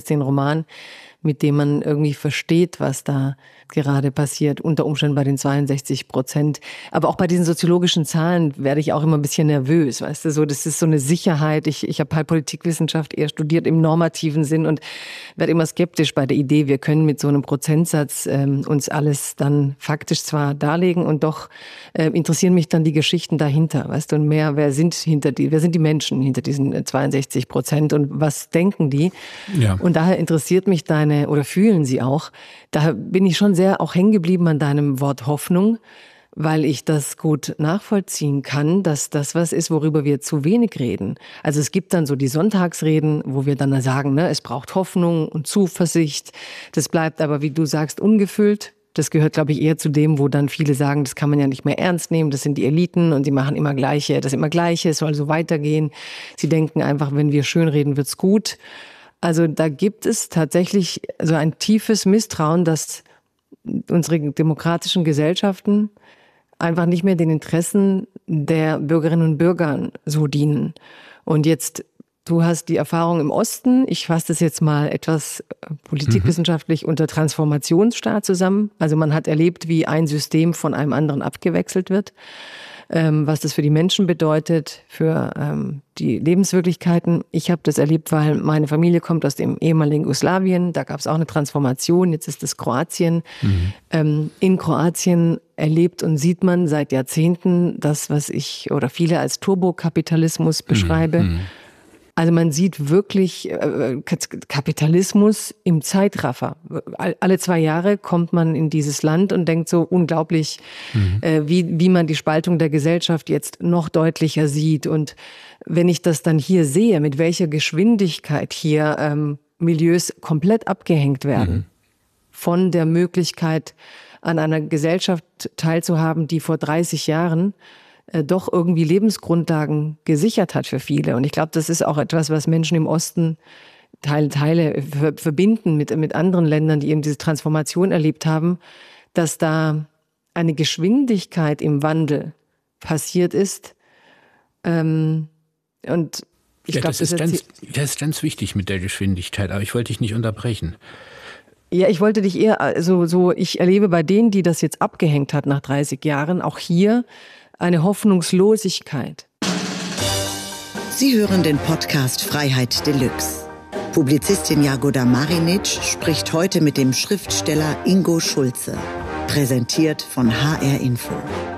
16 Roman, mit dem man irgendwie versteht, was da gerade passiert, unter Umständen bei den 62%. Aber auch bei diesen soziologischen Zahlen werde ich auch immer ein bisschen nervös, weißt du, so, das ist so eine Sicherheit. Ich habe halt Politikwissenschaft eher studiert im normativen Sinn und werde immer skeptisch bei der Idee, wir können mit so einem Prozentsatz uns alles dann faktisch zwar darlegen und doch interessieren mich dann die Geschichten dahinter, weißt du, und mehr, wer sind die Menschen hinter diesen 62% und was denken die? Ja. Und daher interessiert mich oder fühlen sie auch, da bin ich schon sehr auch hängen geblieben an deinem Wort Hoffnung, weil ich das gut nachvollziehen kann, dass das was ist, worüber wir zu wenig reden. Also es gibt dann so die Sonntagsreden, wo wir dann sagen, ne, es braucht Hoffnung und Zuversicht. Das bleibt aber, wie du sagst, ungefüllt. Das gehört, glaube ich, eher zu dem, wo dann viele sagen, das kann man ja nicht mehr ernst nehmen, das sind die Eliten und die machen immer Gleiche, es soll so weitergehen. Sie denken einfach, wenn wir schönreden, wird's gut. Also da gibt es tatsächlich so ein tiefes Misstrauen, dass unsere demokratischen Gesellschaften einfach nicht mehr den Interessen der Bürgerinnen und Bürger so dienen. Und jetzt, du hast die Erfahrung im Osten, ich fasse das jetzt mal etwas politikwissenschaftlich unter Transformationsstaat zusammen. Also man hat erlebt, wie ein System von einem anderen abgewechselt wird. Was das für die Menschen bedeutet, für die Lebenswirklichkeiten. Ich habe das erlebt, weil meine Familie kommt aus dem ehemaligen Jugoslawien. Da gab es auch eine Transformation. Jetzt ist es Kroatien. In Kroatien erlebt und sieht man seit Jahrzehnten das, was ich oder viele als Turbokapitalismus beschreibe. Also man sieht wirklich Kapitalismus im Zeitraffer. Alle 2 Jahre kommt man in dieses Land und denkt so unglaublich, wie man die Spaltung der Gesellschaft jetzt noch deutlicher sieht. Und wenn ich das dann hier sehe, mit welcher Geschwindigkeit hier Milieus komplett abgehängt werden von der Möglichkeit, an einer Gesellschaft teilzuhaben, die vor 30 Jahren doch irgendwie Lebensgrundlagen gesichert hat für viele. Und ich glaube, das ist auch etwas, was Menschen im Osten Teile verbinden mit anderen Ländern, die eben diese Transformation erlebt haben, dass da eine Geschwindigkeit im Wandel passiert ist. Und ich glaube, das ist ganz wichtig mit der Geschwindigkeit, aber ich wollte dich nicht unterbrechen. Ja, ich wollte dich eher, ich erlebe bei denen, die das jetzt abgehängt hat nach 30 Jahren, auch hier eine Hoffnungslosigkeit. Sie hören den Podcast Freiheit Deluxe. Publizistin Jagoda Marinic spricht heute mit dem Schriftsteller Ingo Schulze. Präsentiert von HR Info.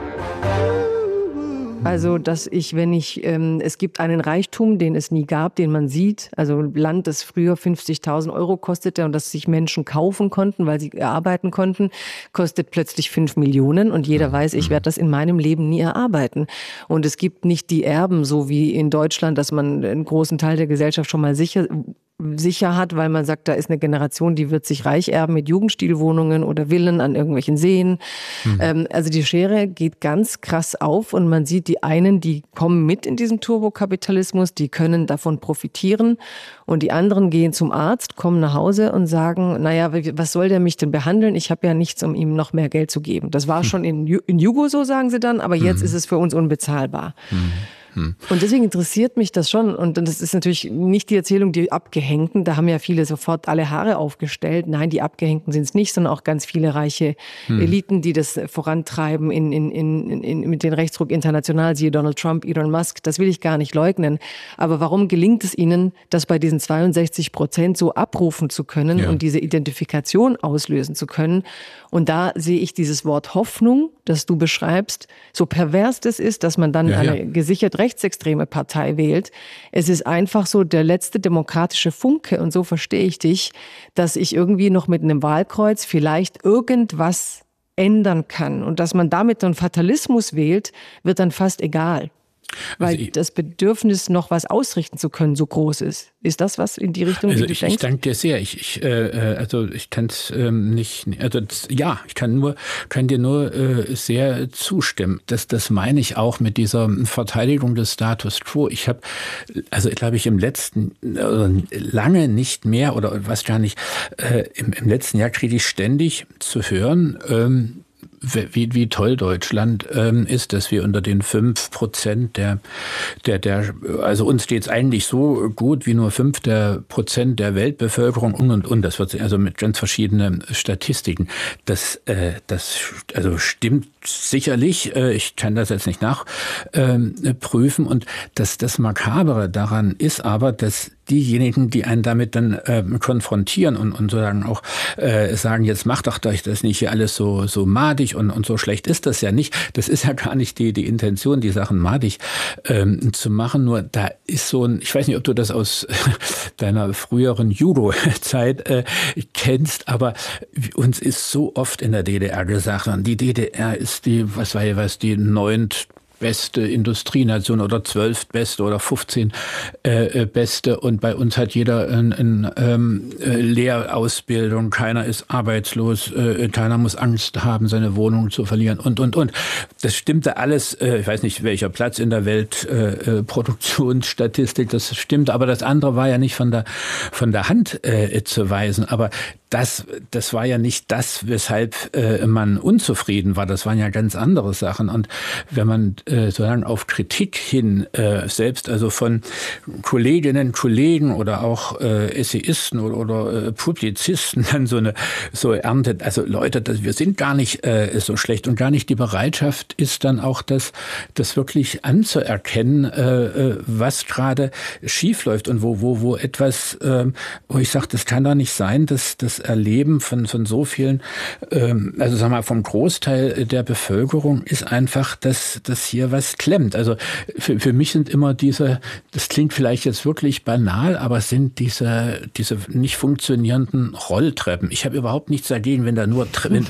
Also, dass es gibt einen Reichtum, den es nie gab, den man sieht. Also Land, das früher 50.000 € kostete und das sich Menschen kaufen konnten, weil sie erarbeiten konnten, kostet plötzlich 5 Millionen. Und jeder weiß, ich werde das in meinem Leben nie erarbeiten. Und es gibt nicht die Erben, so wie in Deutschland, dass man einen großen Teil der Gesellschaft schon mal sicher hat, weil man sagt, da ist eine Generation, die wird sich reich erben mit Jugendstilwohnungen oder Villen an irgendwelchen Seen. Also die Schere geht ganz krass auf und man sieht, die einen, die kommen mit in diesem Turbokapitalismus, die können davon profitieren und die anderen gehen zum Arzt, kommen nach Hause und sagen, naja, was soll der mich denn behandeln? Ich habe ja nichts, um ihm noch mehr Geld zu geben. Das war schon in Jugo so, sagen sie dann, aber jetzt ist es für uns unbezahlbar. Und deswegen interessiert mich das schon. Und das ist natürlich nicht die Erzählung, die Abgehängten. Da haben ja viele sofort alle Haare aufgestellt. Nein, die Abgehängten sind es nicht, sondern auch ganz viele reiche Eliten, die das vorantreiben mit dem Rechtsruck international. Siehe Donald Trump, Elon Musk. Das will ich gar nicht leugnen. Aber warum gelingt es ihnen, das bei diesen 62% so abrufen zu können und diese Identifikation auslösen zu können? Und da sehe ich dieses Wort Hoffnung, das du beschreibst, so pervers das ist, dass man dann eine gesichert rechtsextreme Partei wählt. Es ist einfach so der letzte demokratische Funke, und so verstehe ich dich, dass ich irgendwie noch mit einem Wahlkreuz vielleicht irgendwas ändern kann. Und dass man damit einen Fatalismus wählt, wird dann fast egal. Weil das Bedürfnis, noch was ausrichten zu können, so groß ist. Ist das was in die Richtung, die du denkst? Ich danke dir sehr. Ich kann es nicht. Ich kann dir nur sehr zustimmen. Das meine ich auch mit dieser Verteidigung des Status quo. Ich habe, glaube ich, im letzten lange nicht mehr oder was gar nicht. Im letzten Jahr kriege ich ständig zu hören. wie toll Deutschland ist, dass wir unter den 5% also uns steht es eigentlich so gut wie nur 5% der Weltbevölkerung und das wird also mit ganz verschiedenen Statistiken. Das also stimmt sicherlich. Ich kann das jetzt nicht nachprüfen und das Makabere daran ist aber, dass diejenigen, die einen damit dann konfrontieren und sozusagen auch sagen, jetzt macht doch euch das nicht hier alles so madig und so schlecht ist das ja nicht. Das ist ja gar nicht die Intention, die Sachen madig zu machen. Nur da ist so ein, ich weiß nicht, ob du das aus deiner früheren Judo-Zeit kennst, aber uns ist so oft in der DDR gesagt, die DDR ist die 9. beste Industrienation oder 12 beste oder 15 beste und bei uns hat jeder eine Lehrausbildung, keiner ist arbeitslos, keiner muss Angst haben, seine Wohnung zu verlieren und. Das stimmte alles, ich weiß nicht, welcher Platz in der Weltproduktionsstatistik, das stimmte, aber das andere war ja nicht von der Hand zu weisen, aber das war ja nicht das, weshalb man unzufrieden war. Das waren ja ganz andere Sachen. Und wenn man sozusagen auf Kritik hin, selbst also von Kolleginnen, Kollegen oder auch Essayisten oder Publizisten dann so erntet, also Leute, wir sind gar nicht so schlecht und gar nicht die Bereitschaft ist dann auch das wirklich anzuerkennen, was gerade schief läuft und wo etwas, wo ich sage, das kann doch nicht sein, dass das Erleben von so vielen, also sag mal vom Großteil der Bevölkerung ist einfach, dass hier was klemmt. Also für mich sind immer das klingt vielleicht jetzt wirklich banal, aber es sind diese nicht funktionierenden Rolltreppen. Ich habe überhaupt nichts dagegen, wenn da nur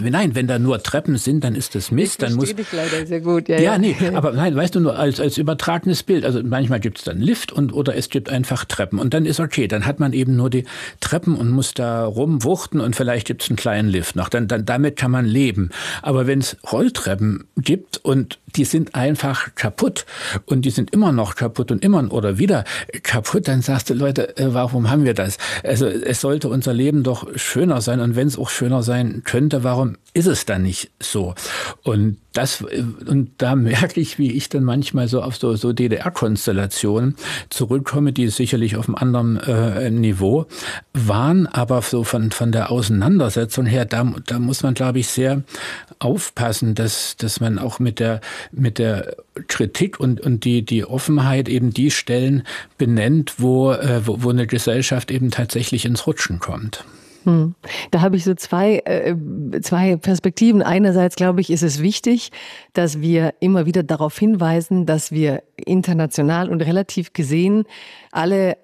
Treppen sind, dann ist das Mist. Dann muss dich leider sehr gut. Ja, nee, aber nein, weißt du, nur als übertragenes Bild. Also manchmal gibt es dann Lift oder es gibt einfach Treppen und dann ist okay. Dann hat man eben nur die Treppen und muss da rumwuchten und vielleicht gibt es einen kleinen Lift noch. Dann damit kann man leben. Aber wenn es Rolltreppen gibt und die sind einfach kaputt und die sind immer noch kaputt und immer oder wieder kaputt, dann sagst du, Leute, warum haben wir das? Also es sollte unser Leben doch schöner sein und wenn es auch schöner sein könnte, warum ist es dann nicht so? Und da merke ich, wie ich dann manchmal so auf so DDR-Konstellationen zurückkomme, die sicherlich auf einem anderen Niveau waren, aber so von der Auseinandersetzung her, da muss man, glaube ich, sehr aufpassen, dass man auch mit der Kritik und die Offenheit eben die Stellen benennt, wo eine Gesellschaft eben tatsächlich ins Rutschen kommt. Da habe ich so zwei Perspektiven. Einerseits, glaube ich, ist es wichtig, dass wir immer wieder darauf hinweisen, dass wir international und relativ gesehen alle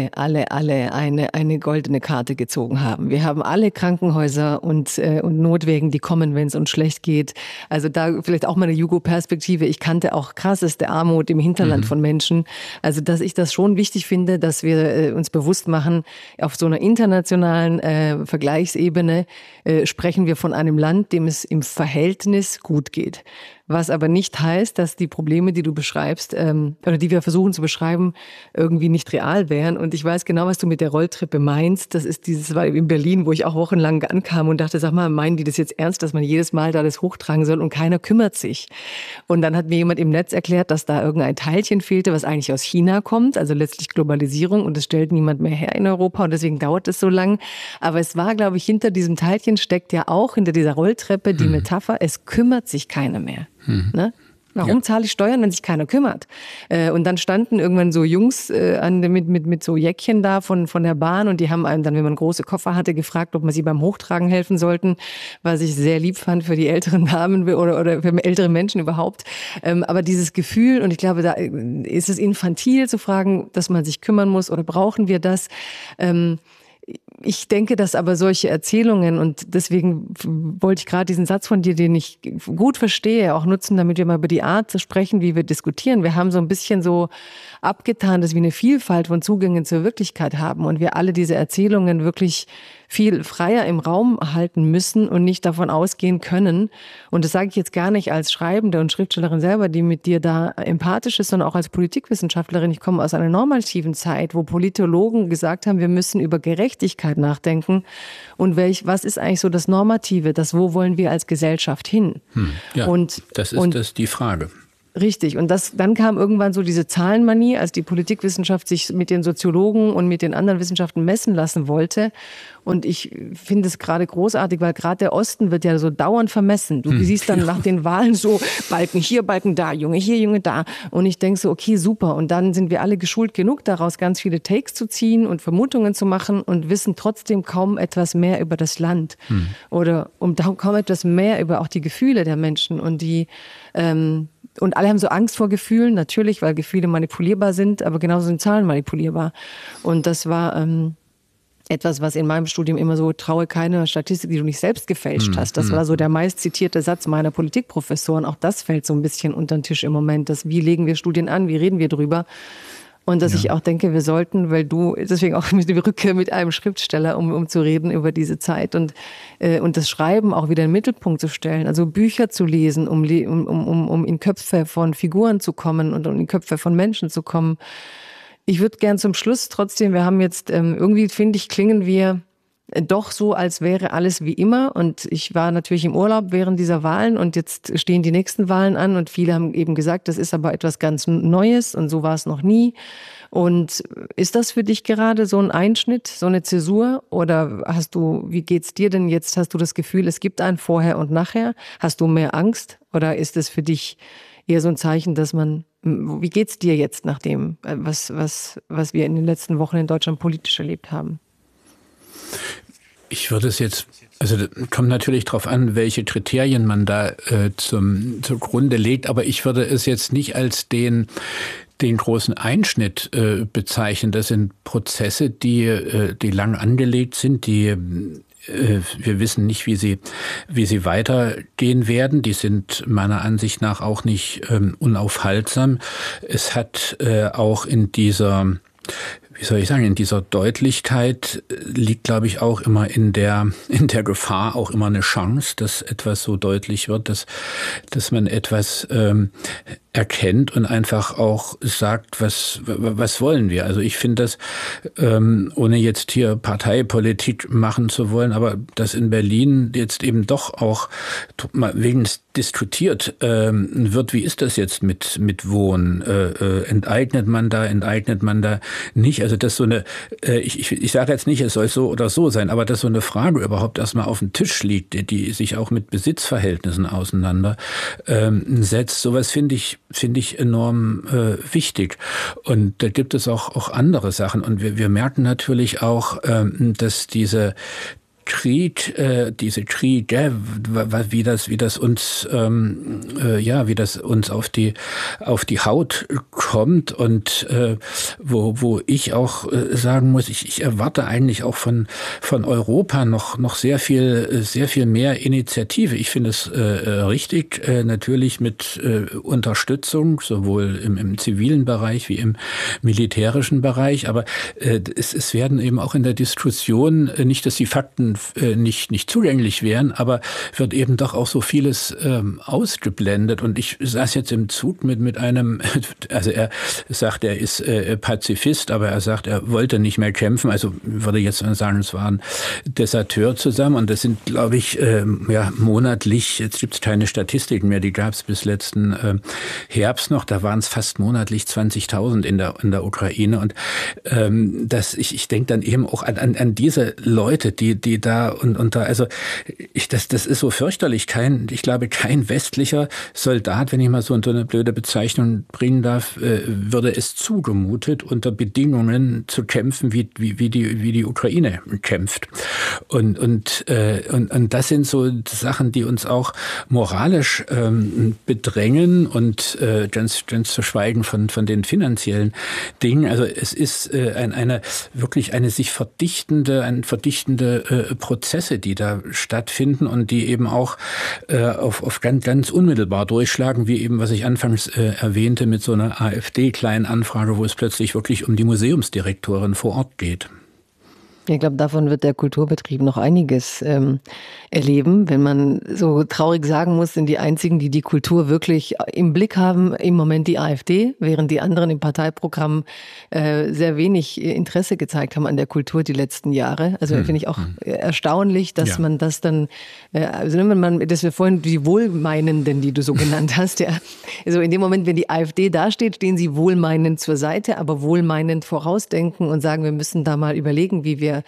eine goldene Karte gezogen haben. Wir haben alle Krankenhäuser und Notwägen, die kommen, wenn es uns schlecht geht. Also da vielleicht auch mal eine Jugo-Perspektive. Ich kannte auch krasseste Armut im Hinterland von Menschen. Also dass ich das schon wichtig finde, dass wir uns bewusst machen, auf so einer internationalen Vergleichsebene sprechen wir von einem Land, dem es im Verhältnis gut geht. Was aber nicht heißt, dass die Probleme, die du beschreibst, oder die wir versuchen zu beschreiben, irgendwie nicht real wären. Und ich weiß genau, was du mit der Rolltreppe meinst. Das war in Berlin, wo ich auch wochenlang ankam und dachte, sag mal, meinen die das jetzt ernst, dass man jedes Mal da das hochtragen soll und keiner kümmert sich? Und dann hat mir jemand im Netz erklärt, dass da irgendein Teilchen fehlte, was eigentlich aus China kommt, also letztlich Globalisierung, und es stellt niemand mehr her in Europa und deswegen dauert es so lang. Aber es war, glaube ich, hinter diesem Teilchen steckt ja auch hinter dieser Rolltreppe die Metapher, es kümmert sich keiner mehr. Ne? Warum zahle ich Steuern, wenn sich keiner kümmert? Und dann standen irgendwann so Jungs mit so Jäckchen da von der Bahn und die haben einem dann, wenn man große Koffer hatte, gefragt, ob man sie beim Hochtragen helfen sollten, was ich sehr lieb fand für die älteren Damen oder für ältere Menschen überhaupt. Aber dieses Gefühl, und ich glaube, da ist es infantil zu fragen, dass man sich kümmern muss oder brauchen wir das? Ich denke, dass aber solche Erzählungen, und deswegen wollte ich gerade diesen Satz von dir, den ich gut verstehe, auch nutzen, damit wir mal über die Art zu sprechen, wie wir diskutieren. Wir haben so ein bisschen so abgetan, dass wir eine Vielfalt von Zugängen zur Wirklichkeit haben und wir alle diese Erzählungen wirklich viel freier im Raum halten müssen und nicht davon ausgehen können. Und das sage ich jetzt gar nicht als Schreibende und Schriftstellerin selber, die mit dir da empathisch ist, sondern auch als Politikwissenschaftlerin. Ich komme aus einer normativen Zeit, wo Politologen gesagt haben, wir müssen über Gerechtigkeit nachdenken. Und was ist eigentlich so das Normative, wo wollen wir als Gesellschaft hin? Ja, und das ist die Frage. Richtig. Und dann kam irgendwann so diese Zahlenmanie, als die Politikwissenschaft sich mit den Soziologen und mit den anderen Wissenschaften messen lassen wollte. Und ich finde es gerade großartig, weil gerade der Osten wird ja so dauernd vermessen. Du siehst dann nach den Wahlen so Balken hier, Balken da, Junge hier, Junge da. Und ich denke so, okay, super. Und dann sind wir alle geschult genug, daraus ganz viele Takes zu ziehen und Vermutungen zu machen und wissen trotzdem kaum etwas mehr über das Land. Oder kaum etwas mehr über auch die Gefühle der Menschen und und alle haben so Angst vor Gefühlen, natürlich, weil Gefühle manipulierbar sind, aber genauso sind Zahlen manipulierbar. Und das war etwas, was in meinem Studium immer so, traue keine Statistik, die du nicht selbst gefälscht hast. Das war so der meist zitierte Satz meiner Politikprofessoren. Auch das fällt so ein bisschen unter den Tisch im Moment. Wie legen wir Studien an, wie reden wir drüber? Und dass ich auch denke, wir sollten, weil du, deswegen auch mit der Rückkehr mit einem Schriftsteller, um zu reden über diese Zeit und das Schreiben auch wieder in den Mittelpunkt zu stellen, also Bücher zu lesen, um in Köpfe von Figuren zu kommen und um in Köpfe von Menschen zu kommen. Ich würde gern zum Schluss trotzdem, wir haben jetzt, irgendwie finde ich, klingen wir doch so, als wäre alles wie immer. Und ich war natürlich im Urlaub während dieser Wahlen und jetzt stehen die nächsten Wahlen an und viele haben eben gesagt, das ist aber etwas ganz Neues und so war es noch nie. Und ist das für dich gerade so ein Einschnitt, so eine Zäsur? Oder wie geht's dir denn jetzt? Hast du das Gefühl, es gibt ein Vorher und Nachher? Hast du mehr Angst? Oder ist es für dich eher so ein Zeichen, wie geht's dir jetzt nach dem, was wir in den letzten Wochen in Deutschland politisch erlebt haben? Ich würde es jetzt, also kommt natürlich darauf an, welche Kriterien man da zugrunde legt, aber ich würde es jetzt nicht als den großen Einschnitt bezeichnen. Das sind Prozesse, die lang angelegt sind, wir wissen nicht, wie sie weitergehen werden. Die sind meiner Ansicht nach auch nicht unaufhaltsam. Es hat auch in dieser Deutlichkeit liegt, glaube ich, auch immer in der Gefahr auch immer eine Chance, dass etwas so deutlich wird, dass man etwas erkennt und einfach auch sagt, was wollen wir. Also ich finde das, ohne jetzt hier Parteipolitik machen zu wollen, aber dass in Berlin jetzt eben doch auch wenigstens diskutiert wird, wie ist das jetzt mit Wohnen? Enteignet man da nicht? Also das so eine, ich sage jetzt nicht, es soll so oder so sein, aber dass so eine Frage überhaupt erstmal auf dem Tisch liegt, die sich auch mit Besitzverhältnissen auseinandersetzt, sowas finde ich enorm wichtig. Und da gibt es auch andere Sachen. Und wir merken natürlich auch, dass diese Kriege, wie das uns auf die Haut kommt und wo ich auch sagen muss, ich erwarte eigentlich auch von Europa noch sehr viel mehr Initiative. Ich finde es richtig, natürlich mit Unterstützung, sowohl im zivilen Bereich wie im militärischen Bereich, aber es werden eben auch in der Diskussion nicht, dass die Fakten nicht zugänglich wären, aber wird eben doch auch so vieles ausgeblendet. Und ich saß jetzt im Zug mit einem, also er sagt, er ist Pazifist, aber er sagt, er wollte nicht mehr kämpfen. Also würde jetzt sagen, es waren Deserteur zusammen und das sind, glaube ich, monatlich, jetzt gibt es keine Statistiken mehr, die gab es bis letzten Herbst noch, da waren es fast monatlich 20.000 in der Ukraine. Und ich denke dann eben auch an diese Leute, die da und da, also das ist so fürchterlich. Ich glaube, kein westlicher Soldat, wenn ich mal so eine blöde Bezeichnung bringen darf, würde es zugemutet, unter Bedingungen zu kämpfen, wie die Ukraine kämpft. Und das sind so Sachen, die uns auch moralisch bedrängen und ganz zu schweigen von den finanziellen Dingen. Also es ist wirklich eine sich verdichtende Prozesse, die da stattfinden und die eben auch auf ganz unmittelbar durchschlagen, wie eben, was ich anfangs erwähnte, mit so einer AfD-kleinen Anfrage, wo es plötzlich wirklich um die Museumsdirektorin vor Ort geht. Ich glaube, davon wird der Kulturbetrieb noch einiges erleben. Wenn man so traurig sagen muss, sind die einzigen, die die Kultur wirklich im Blick haben, im Moment die AfD, während die anderen im Parteiprogramm sehr wenig Interesse gezeigt haben an der Kultur die letzten Jahre. Also finde ich auch erstaunlich, dass man das dann, also wenn man, dass wir vorhin die Wohlmeinenden, die du so genannt hast, ja, also in dem Moment, wenn die AfD dasteht, stehen sie wohlmeinend zur Seite, aber wohlmeinend vorausdenken und sagen, wir müssen da mal überlegen, wie wir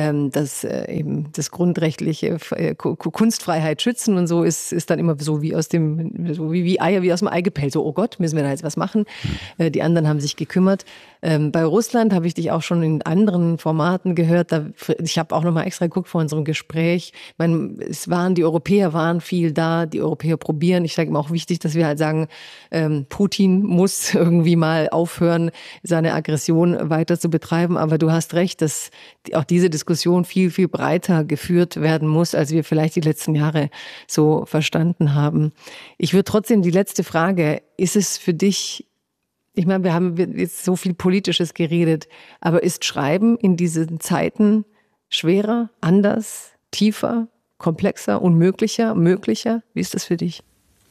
eben das grundrechtliche Kunstfreiheit schützen und so ist dann immer so wie aus dem Eier wie aus dem Ei gepellt. So, oh Gott, müssen wir da jetzt was machen? Die anderen haben sich gekümmert. Bei Russland habe ich dich auch schon in anderen Formaten gehört. Ich habe auch noch mal extra geguckt vor unserem Gespräch. Die Europäer waren viel da, die Europäer probieren. Ich sage immer auch wichtig, dass wir halt sagen, Putin muss irgendwie mal aufhören, seine Aggression weiter zu betreiben. Aber du hast recht, dass auch diese Diskussion viel, viel breiter geführt werden muss, als wir vielleicht die letzten Jahre so verstanden haben. Ich würde trotzdem die letzte Frage, ist es für dich, ich meine, wir haben jetzt so viel Politisches geredet, aber ist Schreiben in diesen Zeiten schwerer, anders, tiefer, komplexer, unmöglicher, möglicher? Wie ist das für dich?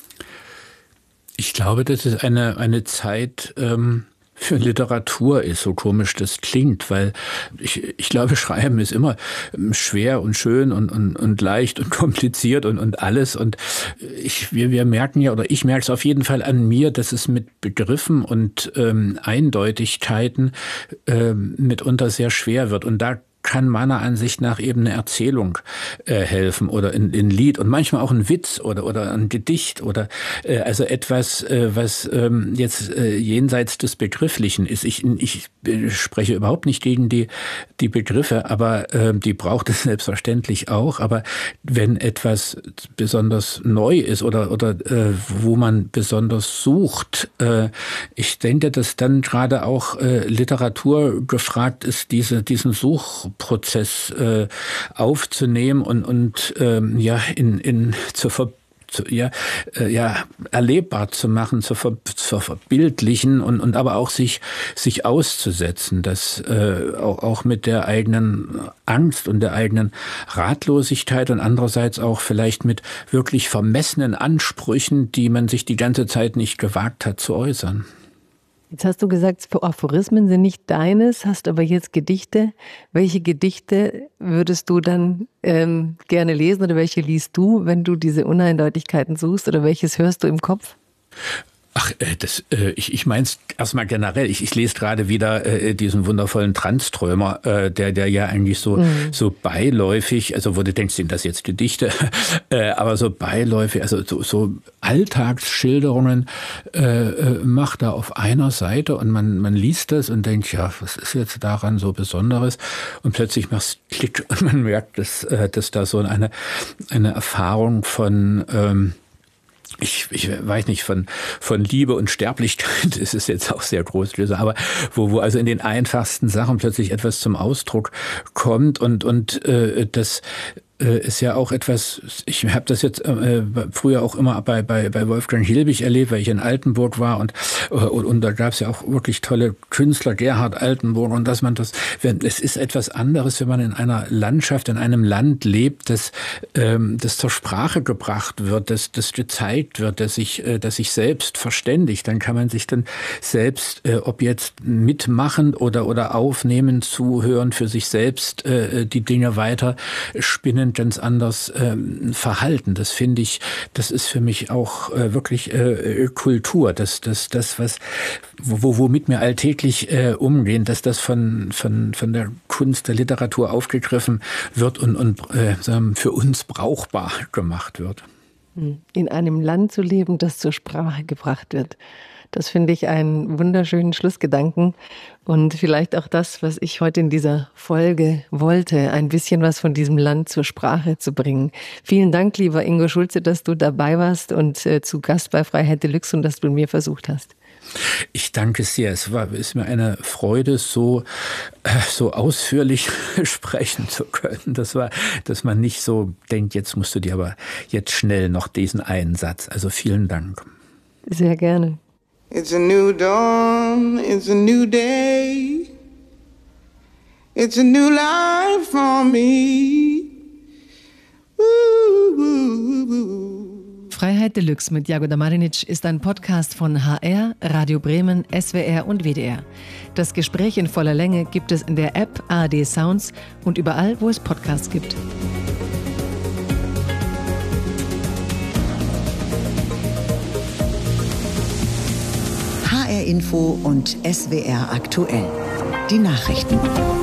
Ich glaube, dass es eine Zeit für Literatur ist, so komisch das klingt, weil ich glaube, Schreiben ist immer schwer und schön und leicht und kompliziert und alles. Und wir merken ja, oder ich merke es auf jeden Fall an mir, dass es mit Begriffen und Eindeutigkeiten mitunter sehr schwer wird. Und da kann meiner Ansicht nach eben eine Erzählung helfen oder ein Lied und manchmal auch ein Witz oder ein Gedicht oder also etwas, was jetzt jenseits des Begrifflichen ist. Ich spreche überhaupt nicht gegen die Begriffe, aber die braucht es selbstverständlich auch. Aber wenn etwas besonders neu ist oder wo man besonders sucht, ich denke, dass dann gerade auch Literatur gefragt ist, diesen Suchprozess aufzunehmen und erlebbar zu machen, zu verbildlichen und aber auch sich auszusetzen, das auch mit der eigenen Angst und der eigenen Ratlosigkeit und andererseits auch vielleicht mit wirklich vermessenen Ansprüchen, die man sich die ganze Zeit nicht gewagt hat zu äußern. Jetzt hast du gesagt, Aphorismen sind nicht deines, hast aber jetzt Gedichte. Welche Gedichte würdest du dann gerne lesen oder welche liest du, wenn du diese Uneindeutigkeiten suchst oder welches hörst du im Kopf? Ach, ich meine es erstmal generell. Ich lese gerade wieder diesen wundervollen Tranströmer, der ja eigentlich so beiläufig, also wo du denkst, sind das jetzt Gedichte, aber so beiläufig, also so Alltagsschilderungen macht er auf einer Seite und man liest das und denkt, ja, was ist jetzt daran so Besonderes? Und plötzlich macht es Klick und man merkt, dass da so eine Erfahrung von ich weiß nicht, von Liebe und Sterblichkeit ist es jetzt auch sehr groß, aber wo also in den einfachsten Sachen plötzlich etwas zum Ausdruck kommt und das ist ja auch etwas, ich habe das jetzt früher auch immer bei Wolfgang Hilbig erlebt, weil ich in Altenburg war und da gab es ja auch wirklich tolle Künstler, Gerhard Altenburg und es ist etwas anderes, wenn man in einer Landschaft, in einem Land lebt, das zur Sprache gebracht wird, das gezeigt wird, das sich selbst verständigt, dann kann man sich dann selbst, ob jetzt mitmachen oder aufnehmen, zuhören, für sich selbst die Dinge weiter spinnen, ganz anders verhalten. Das finde ich, das ist für mich auch wirklich Kultur, das womit wir alltäglich umgehen, dass das von der Kunst, der Literatur aufgegriffen wird und für uns brauchbar gemacht wird. In einem Land zu leben, das zur Sprache gebracht wird. Das finde ich einen wunderschönen Schlussgedanken und vielleicht auch das, was ich heute in dieser Folge wollte, ein bisschen was von diesem Land zur Sprache zu bringen. Vielen Dank, lieber Ingo Schulze, dass du dabei warst und zu Gast bei Freiheit Deluxe und dass du mir versucht hast. Ich danke sehr. Es ist mir eine Freude, so ausführlich sprechen zu können. Dass man nicht so denkt, jetzt musst du dir aber jetzt schnell noch diesen einen Satz. Also vielen Dank. Sehr gerne. It's a new dawn, it's a new day. It's a new life for me. Freiheit Deluxe mit Jagoda Marinic ist ein Podcast von HR, Radio Bremen, SWR und WDR. Das Gespräch in voller Länge gibt es in der App ARD Sounds und überall, wo es Podcasts gibt. HR Info und SWR aktuell. Die Nachrichten.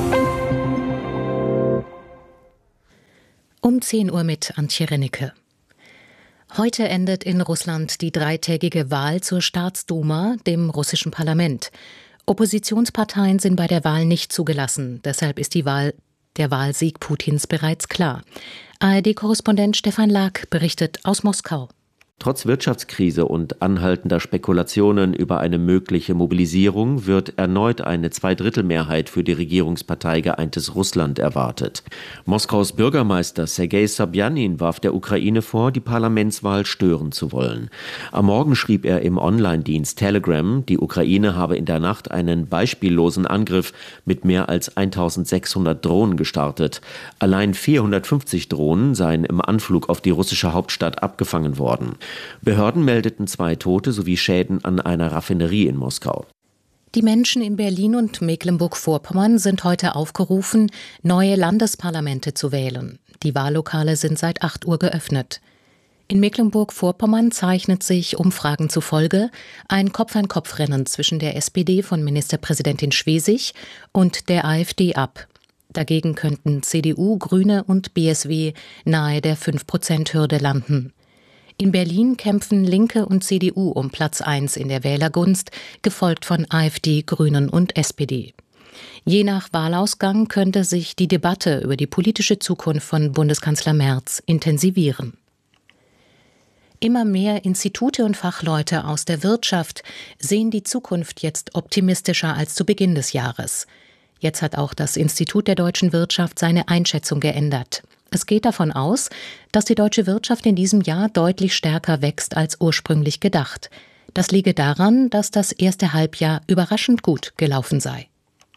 Um 10 Uhr mit Antje Rennecke. Heute endet in Russland die 3-tägige Wahl zur Staatsduma, dem russischen Parlament. Oppositionsparteien sind bei der Wahl nicht zugelassen. Deshalb ist der Wahlsieg Putins bereits klar. ARD-Korrespondent Stefan Lag berichtet aus Moskau. Trotz Wirtschaftskrise und anhaltender Spekulationen über eine mögliche Mobilisierung wird erneut eine Zweidrittelmehrheit für die Regierungspartei Geeintes Russland erwartet. Moskaus Bürgermeister Sergei Sobjanin warf der Ukraine vor, die Parlamentswahl stören zu wollen. Am Morgen schrieb er im Online-Dienst Telegram, die Ukraine habe in der Nacht einen beispiellosen Angriff mit mehr als 1600 Drohnen gestartet. Allein 450 Drohnen seien im Anflug auf die russische Hauptstadt abgefangen worden. Behörden meldeten 2 Tote sowie Schäden an einer Raffinerie in Moskau. Die Menschen in Berlin und Mecklenburg-Vorpommern sind heute aufgerufen, neue Landesparlamente zu wählen. Die Wahllokale sind seit 8 Uhr geöffnet. In Mecklenburg-Vorpommern zeichnet sich Umfragen zufolge ein Kopf-an-Kopf-Rennen zwischen der SPD von Ministerpräsidentin Schwesig und der AfD ab. Dagegen könnten CDU, Grüne und BSW nahe der 5%-Hürde landen. In Berlin kämpfen Linke und CDU um Platz 1 in der Wählergunst, gefolgt von AfD, Grünen und SPD. Je nach Wahlausgang könnte sich die Debatte über die politische Zukunft von Bundeskanzler Merz intensivieren. Immer mehr Institute und Fachleute aus der Wirtschaft sehen die Zukunft jetzt optimistischer als zu Beginn des Jahres. Jetzt hat auch das Institut der deutschen Wirtschaft seine Einschätzung geändert. Es geht davon aus, dass die deutsche Wirtschaft in diesem Jahr deutlich stärker wächst als ursprünglich gedacht. Das liege daran, dass das erste Halbjahr überraschend gut gelaufen sei.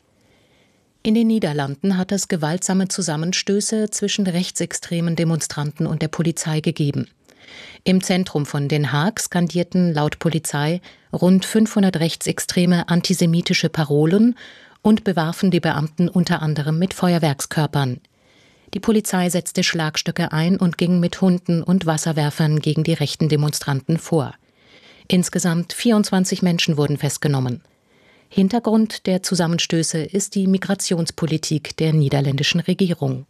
In den Niederlanden hat es gewaltsame Zusammenstöße zwischen rechtsextremen Demonstranten und der Polizei gegeben. Im Zentrum von Den Haag skandierten laut Polizei rund 500 rechtsextreme antisemitische Parolen und bewarfen die Beamten unter anderem mit Feuerwerkskörpern. Die Polizei setzte Schlagstöcke ein und ging mit Hunden und Wasserwerfern gegen die rechten Demonstranten vor. Insgesamt 24 Menschen wurden festgenommen. Hintergrund der Zusammenstöße ist die Migrationspolitik der niederländischen Regierung.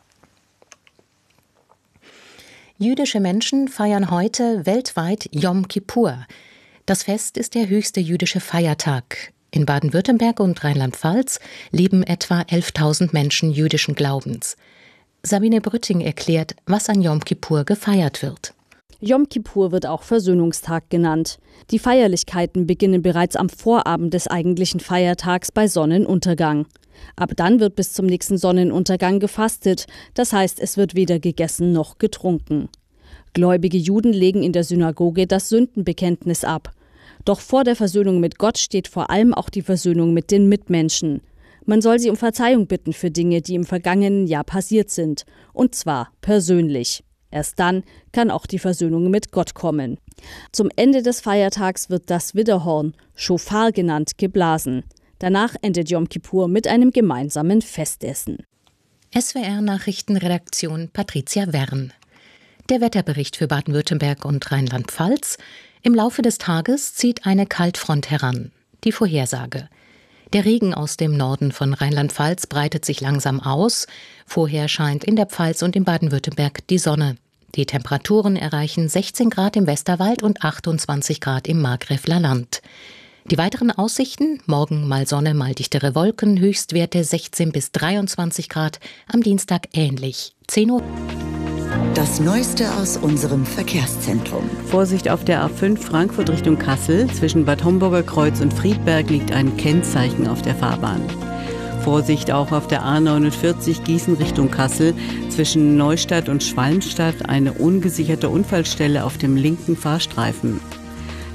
Jüdische Menschen feiern heute weltweit Yom Kippur. Das Fest ist der höchste jüdische Feiertag. In Baden-Württemberg und Rheinland-Pfalz leben etwa 11.000 Menschen jüdischen Glaubens. Sabine Brütting erklärt, was an Yom Kippur gefeiert wird. Yom Kippur wird auch Versöhnungstag genannt. Die Feierlichkeiten beginnen bereits am Vorabend des eigentlichen Feiertags bei Sonnenuntergang. Ab dann wird bis zum nächsten Sonnenuntergang gefastet, das heißt, es wird weder gegessen noch getrunken. Gläubige Juden legen in der Synagoge das Sündenbekenntnis ab. Doch vor der Versöhnung mit Gott steht vor allem auch die Versöhnung mit den Mitmenschen. Man soll sie um Verzeihung bitten für Dinge, die im vergangenen Jahr passiert sind. Und zwar persönlich. Erst dann kann auch die Versöhnung mit Gott kommen. Zum Ende des Feiertags wird das Widderhorn, Schofar genannt, geblasen. Danach endet Yom Kippur mit einem gemeinsamen Festessen. SWR-Nachrichtenredaktion Patricia Wern. Der Wetterbericht für Baden-Württemberg und Rheinland-Pfalz. Im Laufe des Tages zieht eine Kaltfront heran. Die Vorhersage. Der Regen aus dem Norden von Rheinland-Pfalz breitet sich langsam aus. Vorher scheint in der Pfalz und in Baden-Württemberg die Sonne. Die Temperaturen erreichen 16 Grad im Westerwald und 28 Grad im Markgräfler Land. Die weiteren Aussichten: morgen mal Sonne, mal dichtere Wolken, Höchstwerte 16 bis 23 Grad, am Dienstag ähnlich. 10 Uhr. Das Neueste aus unserem Verkehrszentrum. Vorsicht auf der A5 Frankfurt Richtung Kassel. Zwischen Bad Homburger Kreuz und Friedberg liegt ein Kennzeichen auf der Fahrbahn. Vorsicht auch auf der A49 Gießen Richtung Kassel. Zwischen Neustadt und Schwalmstadt eine ungesicherte Unfallstelle auf dem linken Fahrstreifen.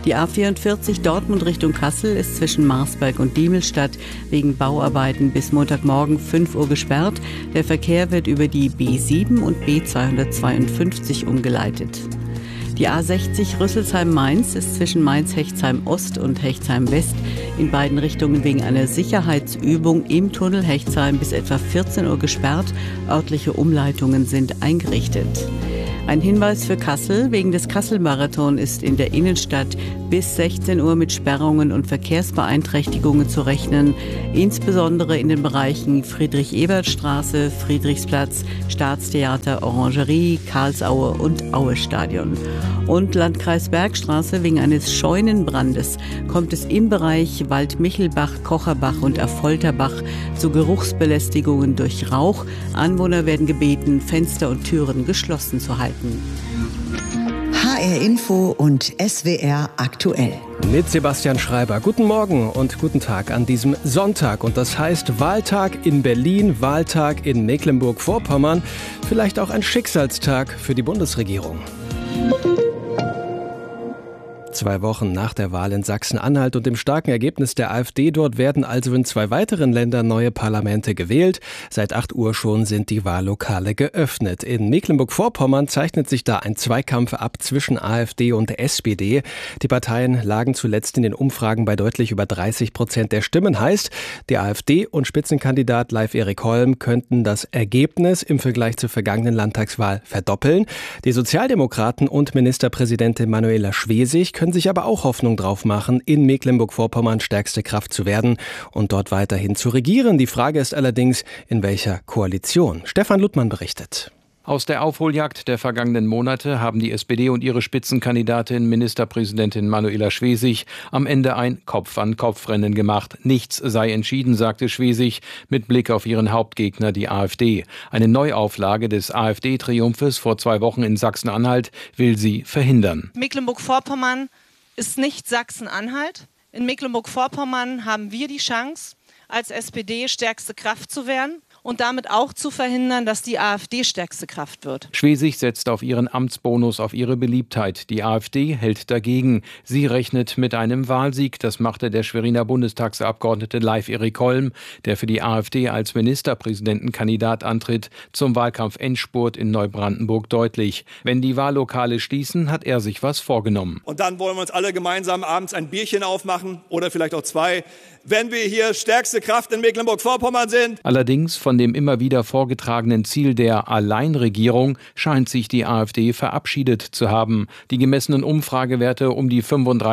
Die A44 Dortmund Richtung Kassel ist zwischen Marsberg und Diemelstadt wegen Bauarbeiten bis Montagmorgen 5 Uhr gesperrt. Der Verkehr wird über die B7 und B252 umgeleitet. Die A60 Rüsselsheim-Mainz ist zwischen Mainz-Hechtsheim-Ost und Hechtsheim-West in beiden Richtungen wegen einer Sicherheitsübung im Tunnel Hechtsheim bis etwa 14 Uhr gesperrt. Örtliche Umleitungen sind eingerichtet. Ein Hinweis für Kassel: Wegen des Kassel-Marathon ist in der Innenstadt bis 16 Uhr mit Sperrungen und Verkehrsbeeinträchtigungen zu rechnen, insbesondere in den Bereichen Friedrich-Ebert-Straße, Friedrichsplatz, Staatstheater, Orangerie, Karlsaue und Aue-Stadion. Und Landkreis Bergstraße: Wegen eines Scheunenbrandes kommt es im Bereich Waldmichelbach, Kocherbach und Affolterbach zu Geruchsbelästigungen durch Rauch. Anwohner werden gebeten, Fenster und Türen geschlossen zu halten. HR Info und SWR aktuell. Mit Sebastian Schreiber. Guten Morgen und guten Tag an diesem Sonntag. Und das heißt Wahltag in Berlin, Wahltag in Mecklenburg-Vorpommern. Vielleicht auch ein Schicksalstag für die Bundesregierung. 2 Wochen nach der Wahl in Sachsen-Anhalt und dem starken Ergebnis der AfD dort werden also in 2 weiteren Ländern neue Parlamente gewählt. Seit 8 Uhr schon sind die Wahllokale geöffnet. In Mecklenburg-Vorpommern zeichnet sich da ein Zweikampf ab zwischen AfD und SPD. Die Parteien lagen zuletzt in den Umfragen bei deutlich über 30% der Stimmen. Heißt, die AfD und Spitzenkandidat Leif-Erik Holm könnten das Ergebnis im Vergleich zur vergangenen Landtagswahl verdoppeln. Die Sozialdemokraten und Ministerpräsidentin Manuela Schwesig können sich aber auch Hoffnung drauf machen, in Mecklenburg-Vorpommern stärkste Kraft zu werden und dort weiterhin zu regieren. Die Frage ist allerdings, in welcher Koalition. Stefan Luttmann berichtet. Aus der Aufholjagd der vergangenen Monate haben die SPD und ihre Spitzenkandidatin Ministerpräsidentin Manuela Schwesig am Ende ein Kopf-an-Kopf-Rennen gemacht. Nichts sei entschieden, sagte Schwesig mit Blick auf ihren Hauptgegner, die AfD. Eine Neuauflage des AfD-Triumphes vor 2 Wochen in Sachsen-Anhalt will sie verhindern. Mecklenburg-Vorpommern ist nicht Sachsen-Anhalt. In Mecklenburg-Vorpommern haben wir die Chance, als SPD stärkste Kraft zu werden und damit auch zu verhindern, dass die AfD stärkste Kraft wird. Schwesig setzt auf ihren Amtsbonus, auf ihre Beliebtheit. Die AfD hält dagegen. Sie rechnet mit einem Wahlsieg. Das machte der Schweriner Bundestagsabgeordnete Leif-Erik Holm, der für die AfD als Ministerpräsidentenkandidat antritt, zum Wahlkampf-Endspurt in Neubrandenburg deutlich. Wenn die Wahllokale schließen, hat er sich was vorgenommen. Und dann wollen wir uns alle gemeinsam abends ein Bierchen aufmachen oder vielleicht auch 2, wenn wir hier stärkste Kraft in Mecklenburg-Vorpommern sind. Allerdings von dem immer wieder vorgetragenen Ziel der Alleinregierung scheint sich die AfD verabschiedet zu haben. Die gemessenen Umfragewerte um die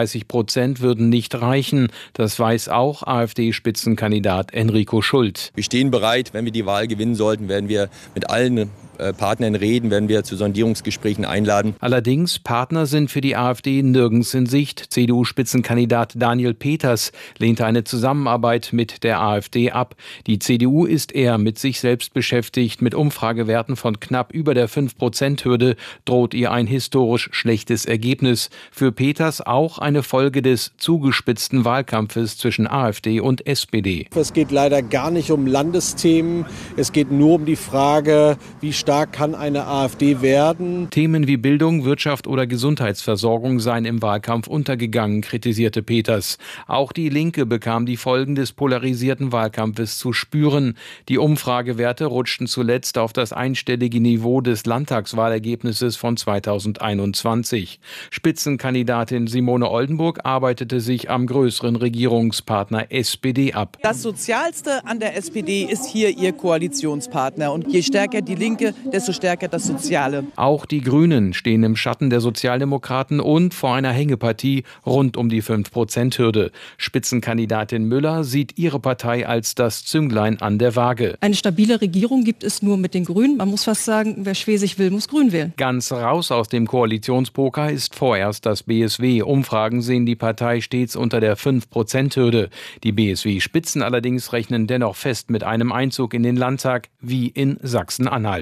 35% würden nicht reichen. Das weiß auch AfD-Spitzenkandidat Enrico Schult. Wir stehen bereit, wenn wir die Wahl gewinnen sollten, werden wir mit allen Partnern reden, werden wir zu Sondierungsgesprächen einladen. Allerdings, Partner sind für die AfD nirgends in Sicht. CDU-Spitzenkandidat Daniel Peters lehnte eine Zusammenarbeit mit der AfD ab. Die CDU ist eher mit sich selbst beschäftigt. Mit Umfragewerten von knapp über der 5%-Hürde droht ihr ein historisch schlechtes Ergebnis. Für Peters auch eine Folge des zugespitzten Wahlkampfes zwischen AfD und SPD. Es geht leider gar nicht um Landesthemen. Es geht nur um die Frage, wie stark kann eine AfD werden. Themen wie Bildung, Wirtschaft oder Gesundheitsversorgung seien im Wahlkampf untergegangen, kritisierte Peters. Auch die Linke bekam die Folgen des polarisierten Wahlkampfes zu spüren. Die Umfragewerte rutschten zuletzt auf das einstellige Niveau des Landtagswahlergebnisses von 2021. Spitzenkandidatin Simone Oldenburg arbeitete sich am größeren Regierungspartner SPD ab. Das Sozialste an der SPD ist hier ihr Koalitionspartner. Und je stärker die Linke, desto stärker das Soziale. Auch die Grünen stehen im Schatten der Sozialdemokraten und vor einer Hängepartie rund um die 5%-Hürde. Spitzenkandidatin Müller sieht ihre Partei als das Zünglein an der Waage. Eine stabile Regierung gibt es nur mit den Grünen. Man muss fast sagen, wer Schwesig will, muss Grün wählen. Ganz raus aus dem Koalitionspoker ist vorerst das BSW. Umfragen sehen die Partei stets unter der 5%-Hürde. Die BSW-Spitzen allerdings rechnen dennoch fest mit einem Einzug in den Landtag wie in Sachsen-Anhalt.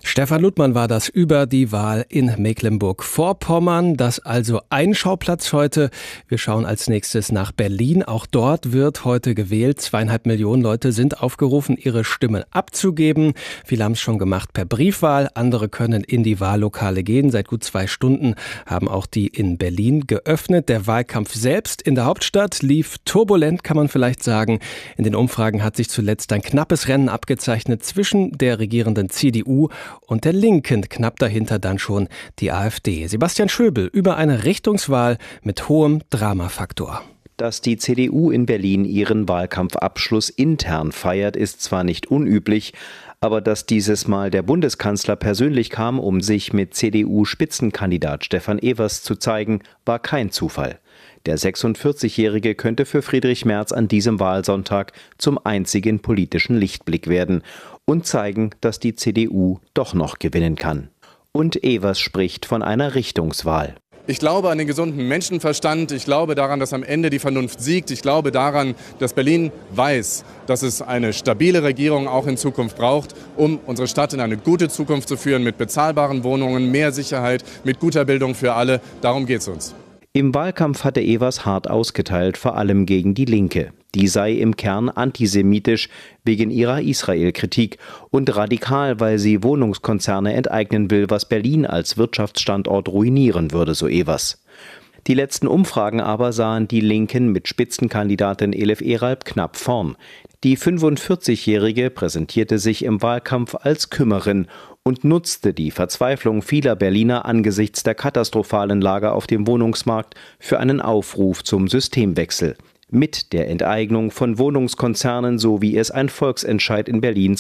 Stefan Luttmann war das über die Wahl in Mecklenburg-Vorpommern. Das also ein Schauplatz heute. Wir schauen als nächstes nach Berlin. Auch dort wird heute gewählt. 2,5 Millionen Leute sind aufgerufen, ihre Stimmen abzugeben. Viele haben es schon gemacht per Briefwahl. Andere können in die Wahllokale gehen. Seit gut 2 Stunden haben auch die in Berlin geöffnet. Der Wahlkampf selbst in der Hauptstadt lief turbulent, kann man vielleicht sagen. In den Umfragen hat sich zuletzt ein knappes Rennen abgezeichnet zwischen der regierenden CDU und der Linken, knapp dahinter dann schon die AfD. Sebastian Schöbel über eine Richtungswahl mit hohem Dramafaktor. Dass die CDU in Berlin ihren Wahlkampfabschluss intern feiert, ist zwar nicht unüblich, aber dass dieses Mal der Bundeskanzler persönlich kam, um sich mit CDU-Spitzenkandidat Stefan Evers zu zeigen, war kein Zufall. Der 46-Jährige könnte für Friedrich Merz an diesem Wahlsonntag zum einzigen politischen Lichtblick werden und zeigen, dass die CDU doch noch gewinnen kann. Und Evers spricht von einer Richtungswahl. Ich glaube an den gesunden Menschenverstand. Ich glaube daran, dass am Ende die Vernunft siegt. Ich glaube daran, dass Berlin weiß, dass es eine stabile Regierung auch in Zukunft braucht, um unsere Stadt in eine gute Zukunft zu führen, mit bezahlbaren Wohnungen, mehr Sicherheit, mit guter Bildung für alle. Darum geht es uns. Im Wahlkampf hatte Evers hart ausgeteilt, vor allem gegen die Linke. Die sei im Kern antisemitisch wegen ihrer Israel-Kritik und radikal, weil sie Wohnungskonzerne enteignen will, was Berlin als Wirtschaftsstandort ruinieren würde, so Evers. Die letzten Umfragen aber sahen die Linken mit Spitzenkandidatin Elif Eralp knapp vorn. Die 45-Jährige präsentierte sich im Wahlkampf als Kümmerin und nutzte die Verzweiflung vieler Berliner angesichts der katastrophalen Lage auf dem Wohnungsmarkt für einen Aufruf zum Systemwechsel. Mit der Enteignung von Wohnungskonzernen, so wie es ein Volksentscheid in Berlin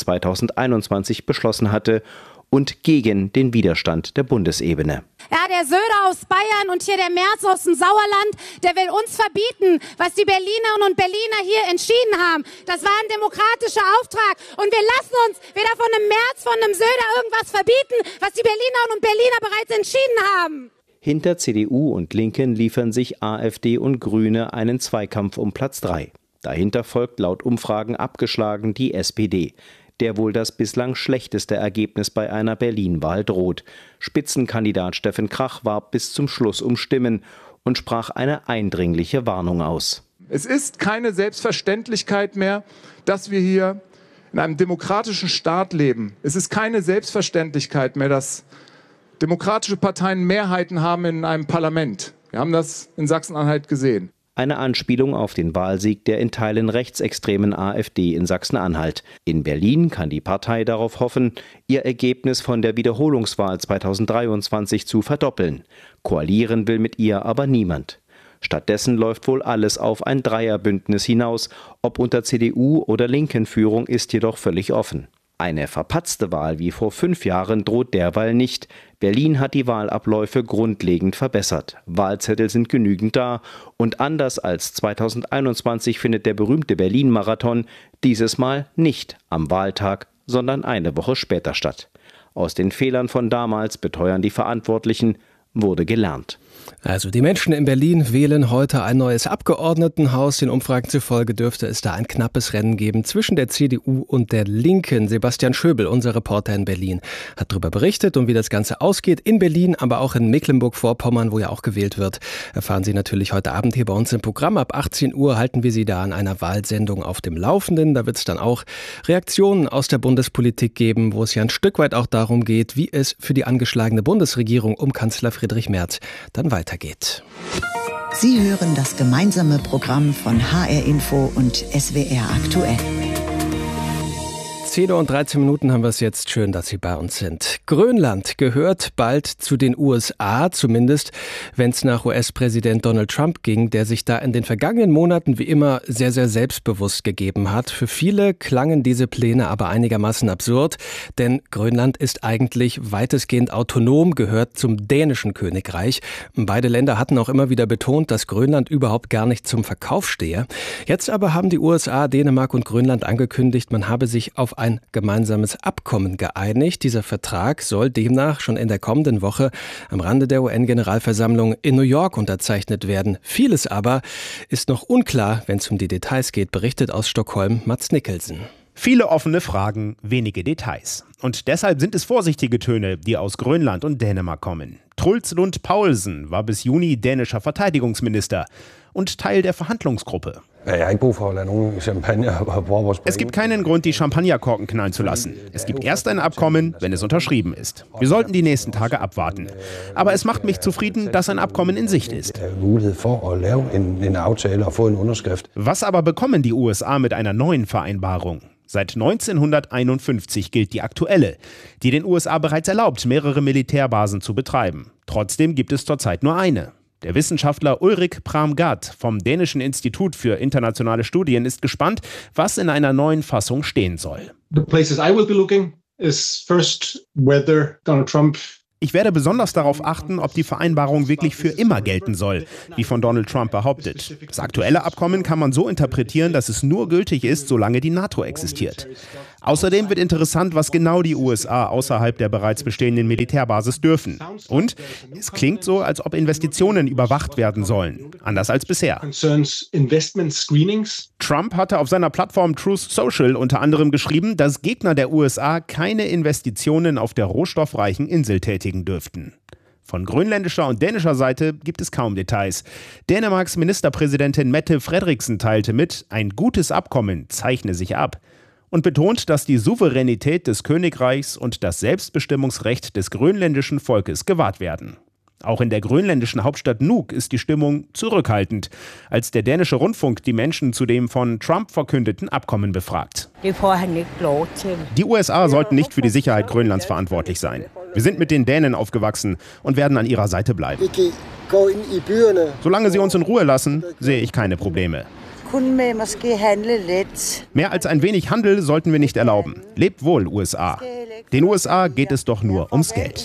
2021 beschlossen hatte, und gegen den Widerstand der Bundesebene. Ja, der Söder aus Bayern und hier der Merz aus dem Sauerland, der will uns verbieten, was die Berlinerinnen und Berliner hier entschieden haben. Das war ein demokratischer Auftrag und wir lassen uns weder von einem Merz, von einem Söder irgendwas verbieten, was die Berlinerinnen und Berliner bereits entschieden haben. Hinter CDU und Linken liefern sich AfD und Grüne einen Zweikampf um Platz 3. Dahinter folgt laut Umfragen abgeschlagen die SPD, der wohl das bislang schlechteste Ergebnis bei einer Berlin-Wahl droht. Spitzenkandidat Steffen Krach warb bis zum Schluss um Stimmen und sprach eine eindringliche Warnung aus. Es ist keine Selbstverständlichkeit mehr, dass wir hier in einem demokratischen Staat leben. Es ist keine Selbstverständlichkeit mehr, dass demokratische Parteien Mehrheiten haben in einem Parlament. Wir haben das in Sachsen-Anhalt gesehen. Eine Anspielung auf den Wahlsieg der in Teilen rechtsextremen AfD in Sachsen-Anhalt. In Berlin kann die Partei darauf hoffen, ihr Ergebnis von der Wiederholungswahl 2023 zu verdoppeln. Koalieren will mit ihr aber niemand. Stattdessen läuft wohl alles auf ein Dreierbündnis hinaus. Ob unter CDU oder Linken-Führung ist jedoch völlig offen. Eine verpatzte Wahl wie vor 5 Jahren droht derweil nicht. Berlin hat die Wahlabläufe grundlegend verbessert. Wahlzettel sind genügend da und anders als 2021 findet der berühmte Berlin-Marathon dieses Mal nicht am Wahltag, sondern eine Woche später statt. Aus den Fehlern von damals, beteuern die Verantwortlichen, wurde gelernt. Also die Menschen in Berlin wählen heute ein neues Abgeordnetenhaus. Den Umfragen zufolge dürfte es da ein knappes Rennen geben zwischen der CDU und der Linken. Sebastian Schöbel, unser Reporter in Berlin, hat darüber berichtet. Und wie das Ganze ausgeht in Berlin, aber auch in Mecklenburg-Vorpommern, wo ja auch gewählt wird, erfahren Sie natürlich heute Abend hier bei uns im Programm. Ab 18 Uhr halten wir Sie da an einer Wahlsendung auf dem Laufenden. Da wird es dann auch Reaktionen aus der Bundespolitik geben, wo es ja ein Stück weit auch darum geht, wie es für die angeschlagene Bundesregierung um Kanzler Friedrich Merz dann weitergeht. Sie hören das gemeinsame Programm von HR Info und SWR aktuell. 10 und 13 Minuten haben wir es jetzt. Schön, dass Sie bei uns sind. Grönland gehört bald zu den USA, zumindest wenn es nach US-Präsident Donald Trump ging, der sich da in den vergangenen Monaten wie immer sehr, sehr selbstbewusst gegeben hat. Für viele klangen diese Pläne aber einigermaßen absurd, denn Grönland ist eigentlich weitestgehend autonom, gehört zum dänischen Königreich. Beide Länder hatten auch immer wieder betont, dass Grönland überhaupt gar nicht zum Verkauf stehe. Jetzt aber haben die USA, Dänemark und Grönland angekündigt, man habe sich auf ein gemeinsames Abkommen geeinigt. Dieser Vertrag soll demnach schon in der kommenden Woche am Rande der UN-Generalversammlung in New York unterzeichnet werden. Vieles aber ist noch unklar, wenn es um die Details geht, berichtet aus Stockholm Mats Nicholson. Viele offene Fragen, wenige Details. Und deshalb sind es vorsichtige Töne, die aus Grönland und Dänemark kommen. Truls Lund Poulsen war bis Juni dänischer Verteidigungsminister und Teil der Verhandlungsgruppe. Es gibt keinen Grund, die Champagnerkorken knallen zu lassen. Es gibt erst ein Abkommen, wenn es unterschrieben ist. Wir sollten die nächsten Tage abwarten. Aber es macht mich zufrieden, dass ein Abkommen in Sicht ist. Was aber bekommen die USA mit einer neuen Vereinbarung? Seit 1951 gilt die aktuelle, die den USA bereits erlaubt, mehrere Militärbasen zu betreiben. Trotzdem gibt es zurzeit nur eine. Der Wissenschaftler Ulrik Pramgat vom Dänischen Institut für internationale Studien ist gespannt, was in einer neuen Fassung stehen soll. The places I will be looking is first whether Donald Trump. Ich werde besonders darauf achten, ob die Vereinbarung wirklich für immer gelten soll, wie von Donald Trump behauptet. Das aktuelle Abkommen kann man so interpretieren, dass es nur gültig ist, solange die NATO existiert. Außerdem wird interessant, was genau die USA außerhalb der bereits bestehenden Militärbasis dürfen. Und es klingt so, als ob Investitionen überwacht werden sollen, anders als bisher. Trump hatte auf seiner Plattform Truth Social unter anderem geschrieben, dass Gegner der USA keine Investitionen auf der rohstoffreichen Insel tätigen dürften. Von grönländischer und dänischer Seite gibt es kaum Details. Dänemarks Ministerpräsidentin Mette Frederiksen teilte mit, ein gutes Abkommen zeichne sich ab und betont, dass die Souveränität des Königreichs und das Selbstbestimmungsrecht des grönländischen Volkes gewahrt werden. Auch in der grönländischen Hauptstadt Nuuk ist die Stimmung zurückhaltend, als der dänische Rundfunk die Menschen zu dem von Trump verkündeten Abkommen befragt. Die USA sollten nicht für die Sicherheit Grönlands verantwortlich sein. Wir sind mit den Dänen aufgewachsen und werden an ihrer Seite bleiben. Solange sie uns in Ruhe lassen, sehe ich keine Probleme. Mehr als ein wenig Handel sollten wir nicht erlauben. Lebt wohl, USA. Den USA geht es doch nur ums Geld.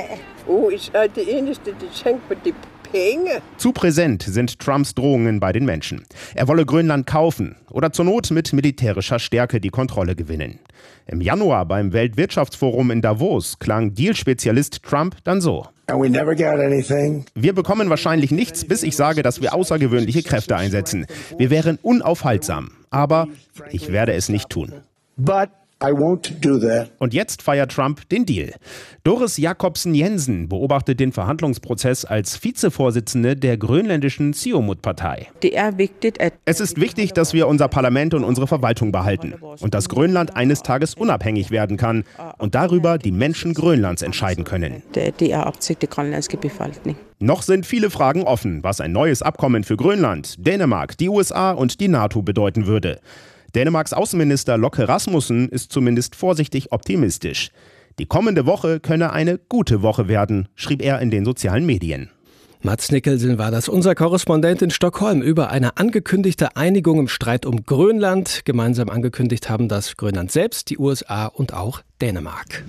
Zu präsent sind Trumps Drohungen bei den Menschen. Er wolle Grönland kaufen oder zur Not mit militärischer Stärke die Kontrolle gewinnen. Im Januar beim Weltwirtschaftsforum in Davos klang Deal-Spezialist Trump dann so. Wir bekommen wahrscheinlich nichts, bis ich sage, dass wir außergewöhnliche Kräfte einsetzen. Wir wären unaufhaltsam, aber ich werde es nicht tun. Und jetzt feiert Trump den Deal. Doris Jakobsen Jensen beobachtet den Verhandlungsprozess als Vizevorsitzende der grönländischen Siumut-Partei. Es ist wichtig, dass wir unser Parlament und unsere Verwaltung behalten und dass Grönland eines Tages unabhängig werden kann und darüber die Menschen Grönlands entscheiden können. Noch sind viele Fragen offen, was ein neues Abkommen für Grönland, Dänemark, die USA und die NATO bedeuten würde. Dänemarks Außenminister Locke Rasmussen ist zumindest vorsichtig optimistisch. Die kommende Woche könne eine gute Woche werden, schrieb er in den sozialen Medien. Mats Nicholson war das, unser Korrespondent in Stockholm, über eine angekündigte Einigung im Streit um Grönland. Gemeinsam angekündigt haben das Grönland selbst, die USA und auch Dänemark.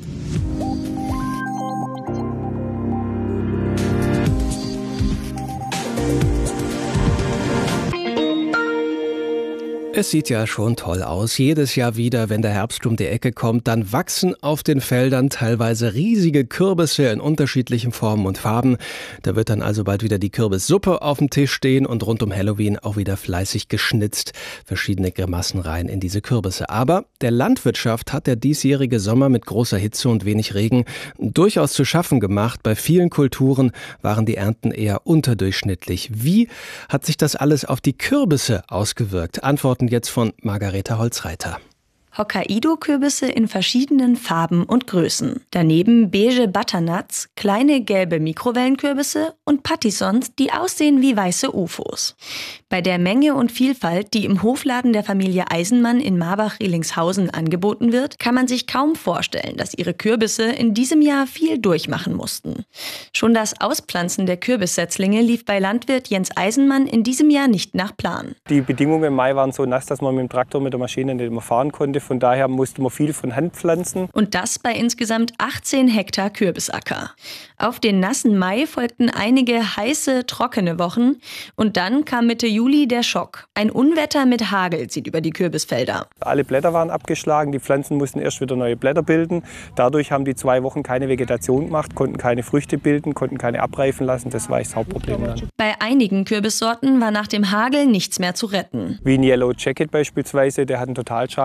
Es sieht ja schon toll aus. Jedes Jahr wieder, wenn der Herbst um die Ecke kommt, dann wachsen auf den Feldern teilweise riesige Kürbisse in unterschiedlichen Formen und Farben. Da wird dann also bald wieder die Kürbissuppe auf dem Tisch stehen und rund um Halloween auch wieder fleißig geschnitzt. Verschiedene Grimassen rein in diese Kürbisse. Aber der Landwirtschaft hat der diesjährige Sommer mit großer Hitze und wenig Regen durchaus zu schaffen gemacht. Bei vielen Kulturen waren die Ernten eher unterdurchschnittlich. Wie hat sich das alles auf die Kürbisse ausgewirkt? Antworten jetzt von Margareta Holzreiter. Hokkaido-Kürbisse in verschiedenen Farben und Größen. Daneben beige Butternuts, kleine gelbe Mikrowellenkürbisse und Patissons, die aussehen wie weiße UFOs. Bei der Menge und Vielfalt, die im Hofladen der Familie Eisenmann in Marbach-Rielinghausen angeboten wird, kann man sich kaum vorstellen, dass ihre Kürbisse in diesem Jahr viel durchmachen mussten. Schon das Auspflanzen der Kürbissetzlinge lief bei Landwirt Jens Eisenmann in diesem Jahr nicht nach Plan. Die Bedingungen im Mai waren so nass, dass man mit dem Traktor mit der Maschine nicht mehr fahren konnte. Von daher musste man viel von Hand pflanzen. Und das bei insgesamt 18 Hektar Kürbisacker. Auf den nassen Mai folgten einige heiße, trockene Wochen. Und dann kam Mitte Juli der Schock. Ein Unwetter mit Hagel zieht über die Kürbisfelder. Alle Blätter waren abgeschlagen, die Pflanzen mussten erst wieder neue Blätter bilden. Dadurch haben die 2 Wochen keine Vegetation gemacht, konnten keine Früchte bilden, konnten keine abreifen lassen. Das war das Hauptproblem dann. Bei einigen Kürbissorten war nach dem Hagel nichts mehr zu retten. Wie ein Yellow Jacket beispielsweise, der hat einen Totalschaden. Da haben wir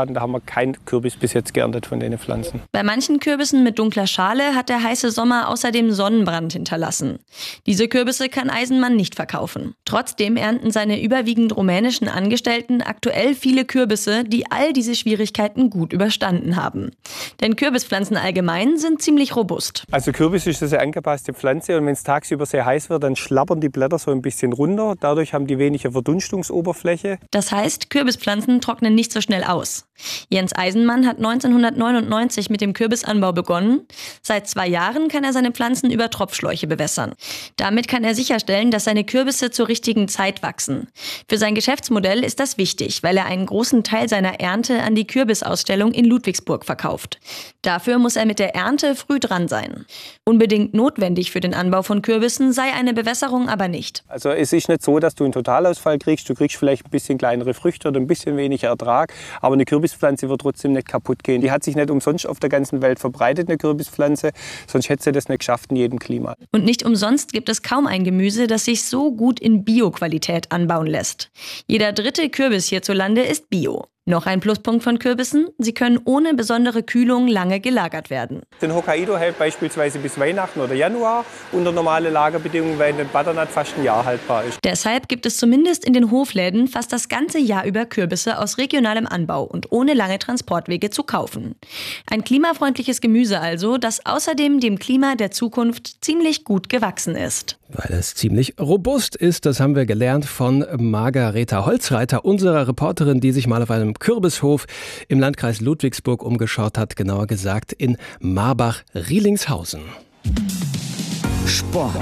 kein Kürbis bis jetzt geerntet von den Pflanzen. Bei manchen Kürbissen mit dunkler Schale hat der heiße Sommer außerdem Sonnenbrand hinterlassen. Diese Kürbisse kann Eisenmann nicht verkaufen. Trotzdem ernten seine überwiegend rumänischen Angestellten aktuell viele Kürbisse, die all diese Schwierigkeiten gut überstanden haben. Denn Kürbispflanzen allgemein sind ziemlich robust. Also Kürbis ist eine sehr angepasste Pflanze und wenn es tagsüber sehr heiß wird, dann schlappern die Blätter so ein bisschen runter. Dadurch haben die weniger Verdunstungsoberfläche. Das heißt, Kürbispflanzen trocknen nicht so schnell aus. Jens Eisenmann hat 1999 mit dem Kürbisanbau begonnen. Seit 2 Jahren kann er seine Pflanzen über Tropfschläuche bewässern. Damit kann er sicherstellen, dass seine Kürbisse zur richtigen Zeit wachsen. Für sein Geschäftsmodell ist das wichtig, weil er einen großen Teil seiner Ernte an die Kürbisausstellung in Ludwigsburg verkauft. Dafür muss er mit der Ernte früh dran sein. Unbedingt notwendig für den Anbau von Kürbissen sei eine Bewässerung aber nicht. Also es ist nicht so, dass du einen Totalausfall kriegst. Du kriegst vielleicht ein bisschen kleinere Früchte oder ein bisschen weniger Ertrag. Aber eine Kürbispflanze wird trotzdem nicht kaputt gehen. Die hat sich nicht umsonst auf der ganzen Welt verbreitet, eine Kürbispflanze. Sonst hätte sie das nicht geschafft in jedem Klima. Und nicht umsonst gibt es kaum ein Gemüse, das sich so gut in Bio-Qualität anbauen lässt. Jeder 3. Kürbis hierzulande ist Bio. Noch ein Pluspunkt von Kürbissen: Sie können ohne besondere Kühlung lange gelagert werden. Den Hokkaido hält beispielsweise bis Weihnachten oder Januar unter normale Lagerbedingungen, weil ein Butternut fast ein Jahr haltbar ist. Deshalb gibt es zumindest in den Hofläden fast das ganze Jahr über Kürbisse aus regionalem Anbau und ohne lange Transportwege zu kaufen. Ein klimafreundliches Gemüse also, das außerdem dem Klima der Zukunft ziemlich gut gewachsen ist. Weil es ziemlich robust ist, das haben wir gelernt von Margareta Holzreiter, unserer Reporterin, die sich mal auf einem Kürbishof im Landkreis Ludwigsburg umgeschaut hat, genauer gesagt in Marbach-Riehlingshausen. Sport.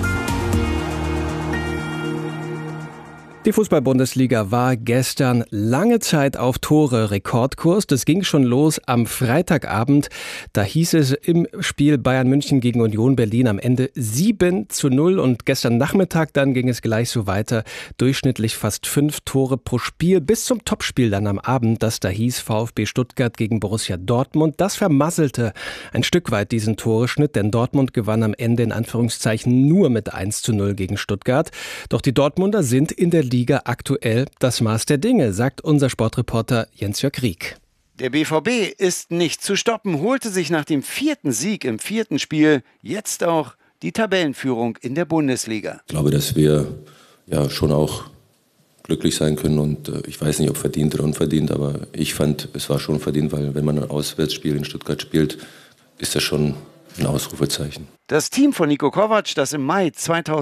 Die Fußball-Bundesliga war gestern lange Zeit auf Tore-Rekordkurs. Das ging schon los am Freitagabend. Da hieß es im Spiel Bayern München gegen Union Berlin am Ende 7:0. Und gestern Nachmittag dann ging es gleich so weiter. Durchschnittlich fast 5 Tore pro Spiel bis zum Topspiel dann am Abend, das da hieß VfB Stuttgart gegen Borussia Dortmund. Das vermasselte ein Stück weit diesen Toreschnitt, denn Dortmund gewann am Ende in Anführungszeichen nur mit 1:0 gegen Stuttgart. Doch die Dortmunder sind in der Liga aktuell das Maß der Dinge, sagt unser Sportreporter Jens-Jörg Rieck. Der BVB ist nicht zu stoppen, holte sich nach dem 4. Sieg im 4. Spiel jetzt auch die Tabellenführung in der Bundesliga. Ich glaube, dass wir ja schon auch glücklich sein können und ich weiß nicht, ob verdient oder unverdient, aber ich fand, es war schon verdient, weil wenn man ein Auswärtsspiel in Stuttgart spielt, ist das schon ein Ausrufezeichen. Das Team von Niko Kovac, das im Mai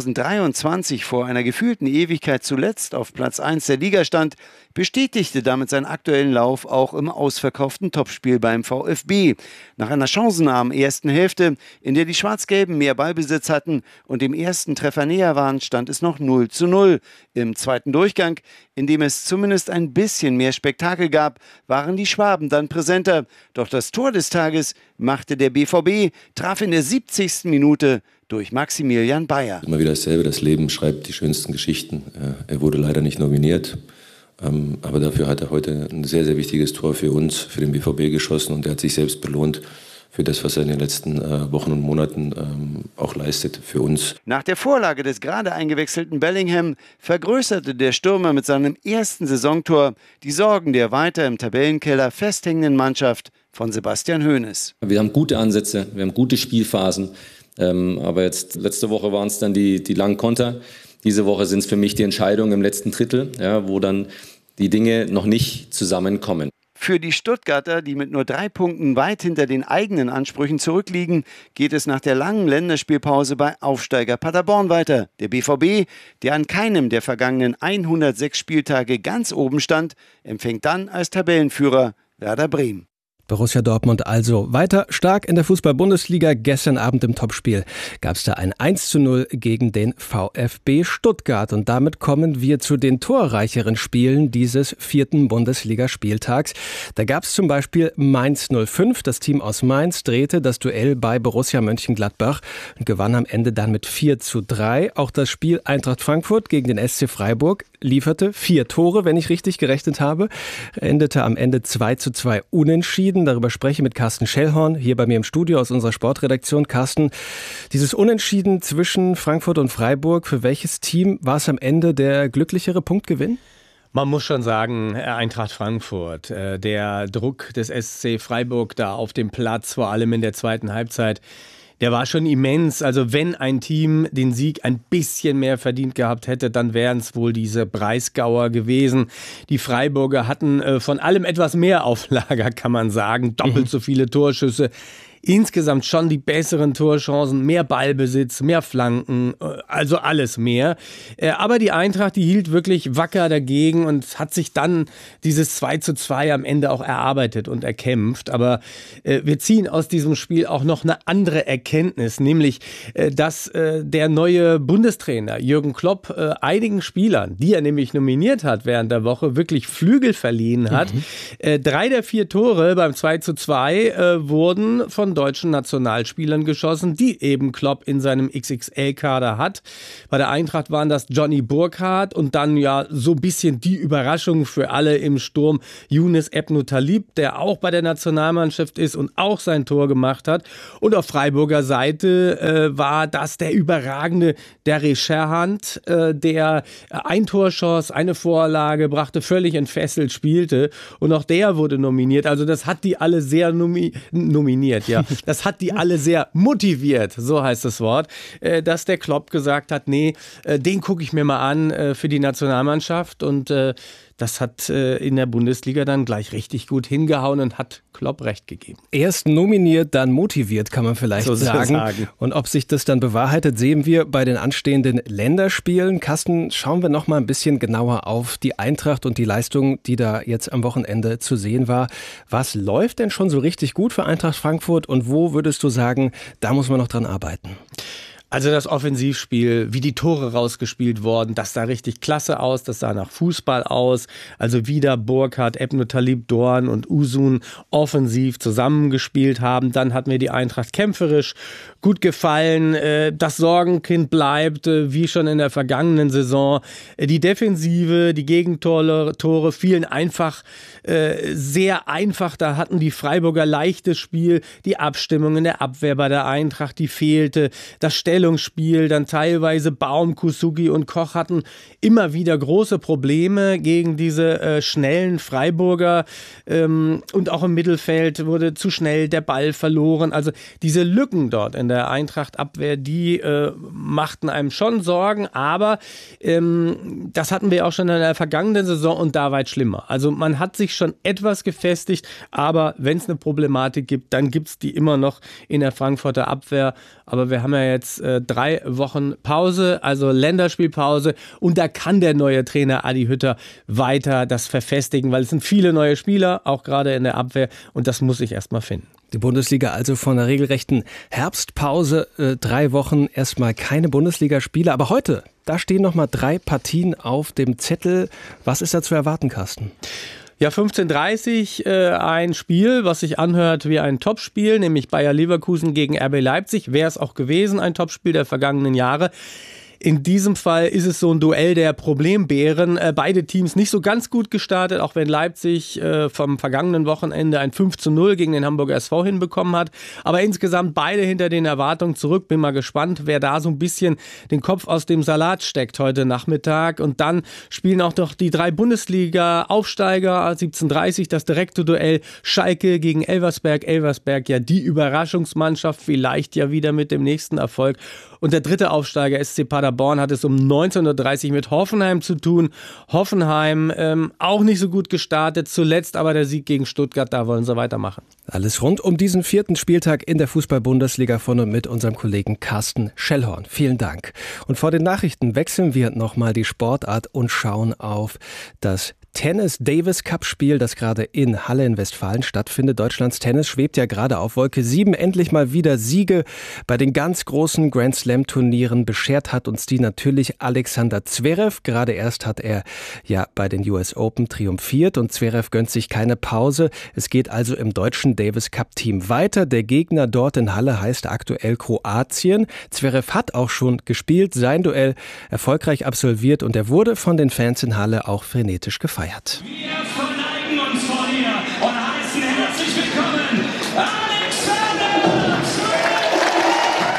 2023 vor einer gefühlten Ewigkeit zuletzt auf Platz 1 der Liga stand, bestätigte damit seinen aktuellen Lauf auch im ausverkauften Topspiel beim VfB. Nach einer chancenarmen ersten Hälfte, in der die Schwarz-Gelben mehr Ballbesitz hatten und dem ersten Treffer näher waren, stand es noch 0:0. Im zweiten Durchgang, in dem es zumindest ein bisschen mehr Spektakel gab, waren die Schwaben dann präsenter. Doch das Tor des Tages machte der BVB, traf in der 70. Minute durch Maximilian Bayer. Immer wieder dasselbe, das Leben schreibt die schönsten Geschichten. Er wurde leider nicht nominiert, aber dafür hat er heute ein sehr, sehr wichtiges Tor für uns, für den BVB geschossen und er hat sich selbst belohnt für das, was er in den letzten Wochen und Monaten auch leistet für uns. Nach der Vorlage des gerade eingewechselten Bellingham vergrößerte der Stürmer mit seinem ersten Saisontor die Sorgen der weiter im Tabellenkeller festhängenden Mannschaft von Sebastian Hoeneß. Wir haben gute Ansätze, wir haben gute Spielphasen, aber jetzt letzte Woche waren es dann die langen Konter. Diese Woche sind es für mich die Entscheidungen im letzten Drittel, ja, wo dann die Dinge noch nicht zusammenkommen. Für die Stuttgarter, die mit nur 3 Punkten weit hinter den eigenen Ansprüchen zurückliegen, geht es nach der langen Länderspielpause bei Aufsteiger Paderborn weiter. Der BVB, der an keinem der vergangenen 106 Spieltage ganz oben stand, empfängt dann als Tabellenführer Werder Bremen. Borussia Dortmund also weiter stark in der Fußball-Bundesliga. Gestern Abend im Topspiel gab es da ein 1:0 gegen den VfB Stuttgart. Und damit kommen wir zu den torreicheren Spielen dieses 4. Bundesligaspieltags. Da gab es zum Beispiel Mainz 05. Das Team aus Mainz drehte das Duell bei Borussia Mönchengladbach und gewann am Ende dann mit 4:3. Auch das Spiel Eintracht Frankfurt gegen den SC Freiburg lieferte 4 Tore, wenn ich richtig gerechnet habe. Endete am Ende 2:2 unentschieden. Darüber spreche ich mit Carsten Schellhorn hier bei mir im Studio aus unserer Sportredaktion. Carsten, dieses Unentschieden zwischen Frankfurt und Freiburg, für welches Team war es am Ende der glücklichere Punktgewinn? Man muss schon sagen, Eintracht Frankfurt, der Druck des SC Freiburg da auf dem Platz, vor allem in der zweiten Halbzeit, der war schon immens. Also wenn ein Team den Sieg ein bisschen mehr verdient gehabt hätte, dann wären es wohl diese Breisgauer gewesen. Die Freiburger hatten von allem etwas mehr auf Lager, kann man sagen. Doppelt so viele Torschüsse. Insgesamt schon die besseren Torchancen, mehr Ballbesitz, mehr Flanken, also alles mehr. Aber die Eintracht, die hielt wirklich wacker dagegen und hat sich dann dieses 2:2 am Ende auch erarbeitet und erkämpft. Aber wir ziehen aus diesem Spiel auch noch eine andere Erkenntnis, nämlich, dass der neue Bundestrainer Jürgen Klopp einigen Spielern, die er nämlich nominiert hat während der Woche, wirklich Flügel verliehen hat. 3 der 4 Tore beim 2:2 wurden von deutschen Nationalspielern geschossen, die eben Klopp in seinem XXL-Kader hat. Bei der Eintracht waren das Johnny Burkhardt und dann ja so ein bisschen die Überraschung für alle im Sturm Younes Ebnou Talib, der auch bei der Nationalmannschaft ist und auch sein Tor gemacht hat. Und auf Freiburger Seite war das der überragende Derry Sherhand, der ein Tor schoss, eine Vorlage brachte, völlig entfesselt spielte und auch der wurde nominiert. Also das hat die alle sehr nominiert, ja. Das hat die alle sehr motiviert, so heißt das Wort, dass der Klopp gesagt hat, nee, den gucke ich mir mal an für die Nationalmannschaft und das hat in der Bundesliga dann gleich richtig gut hingehauen und hat Klopp recht gegeben. Erst nominiert, dann motiviert, kann man vielleicht so sagen. Und ob sich das dann bewahrheitet, sehen wir bei den anstehenden Länderspielen. Carsten, schauen wir noch mal ein bisschen genauer auf die Eintracht und die Leistung, die da jetzt am Wochenende zu sehen war. Was läuft denn schon so richtig gut für Eintracht Frankfurt und wo würdest du sagen, da muss man noch dran arbeiten? Also das Offensivspiel, wie die Tore rausgespielt wurden, das sah richtig klasse aus, das sah nach Fußball aus. Also wieder Burkhardt, Ebnou Talib, Dorn und Uzun offensiv zusammengespielt haben. Dann hat mir die Eintracht kämpferisch gut gefallen. Das Sorgenkind bleibt, wie schon in der vergangenen Saison. Die Defensive, die Gegentore fielen einfach sehr einfach. Da hatten die Freiburger leichtes Spiel. Die Abstimmung in der Abwehr bei der Eintracht, die fehlte. Das Stellungsspiel, dann teilweise Baum, Kusugi und Koch hatten immer wieder große Probleme gegen diese schnellen Freiburger und auch im Mittelfeld wurde zu schnell der Ball verloren. Also diese Lücken dort in der Eintracht-Abwehr, die machten einem schon Sorgen, aber das hatten wir auch schon in der vergangenen Saison und da weit schlimmer. Also man hat sich schon etwas gefestigt, aber wenn es eine Problematik gibt, dann gibt es die immer noch in der Frankfurter Abwehr. Aber wir haben ja jetzt 3 Wochen Pause, also Länderspielpause und da kann der neue Trainer Adi Hütter weiter das verfestigen, weil es sind viele neue Spieler, auch gerade in der Abwehr und das muss ich erstmal finden. Die Bundesliga also von einer regelrechten Herbstpause, 3 Wochen erstmal keine Bundesligaspiele, aber heute, da stehen nochmal 3 Partien auf dem Zettel. Was ist da zu erwarten, Carsten? Ja, 15:30 ein Spiel, was sich anhört wie ein Topspiel, nämlich Bayer Leverkusen gegen RB Leipzig. Wäre es auch gewesen, ein Topspiel der vergangenen Jahre. In diesem Fall ist es so ein Duell der Problembären. Beide Teams nicht so ganz gut gestartet, auch wenn Leipzig vom vergangenen Wochenende ein 5:0 gegen den Hamburger SV hinbekommen hat. Aber insgesamt beide hinter den Erwartungen zurück. Bin mal gespannt, wer da so ein bisschen den Kopf aus dem Salat steckt heute Nachmittag. Und dann spielen auch noch die 3 Bundesliga-Aufsteiger. 17:30 das direkte Duell Schalke gegen Elversberg. Elversberg ja die Überraschungsmannschaft, vielleicht ja wieder mit dem nächsten Erfolg. Und der dritte Aufsteiger, SC Paderborn, hat es um 19:30 Uhr mit Hoffenheim zu tun. Hoffenheim auch nicht so gut gestartet, zuletzt aber der Sieg gegen Stuttgart, da wollen sie weitermachen. Alles rund um diesen 4. Spieltag in der Fußball-Bundesliga von und mit unserem Kollegen Carsten Schellhorn. Vielen Dank. Und vor den Nachrichten wechseln wir nochmal die Sportart und schauen auf das Tennis-Davis-Cup-Spiel, das gerade in Halle in Westfalen stattfindet. Deutschlands Tennis schwebt ja gerade auf Wolke 7. Endlich mal wieder Siege bei den ganz großen Grand-Slam-Turnieren. Beschert hat uns die natürlich Alexander Zverev. Gerade erst hat er ja bei den US Open triumphiert und Zverev gönnt sich keine Pause. Es geht also im deutschen Davis-Cup-Team weiter. Der Gegner dort in Halle heißt aktuell Kroatien. Zverev hat auch schon gespielt, sein Duell erfolgreich absolviert und er wurde von den Fans in Halle auch frenetisch gefeiert. Wir verneigen uns vor dir und heißen herzlich willkommen Alexander Zverev!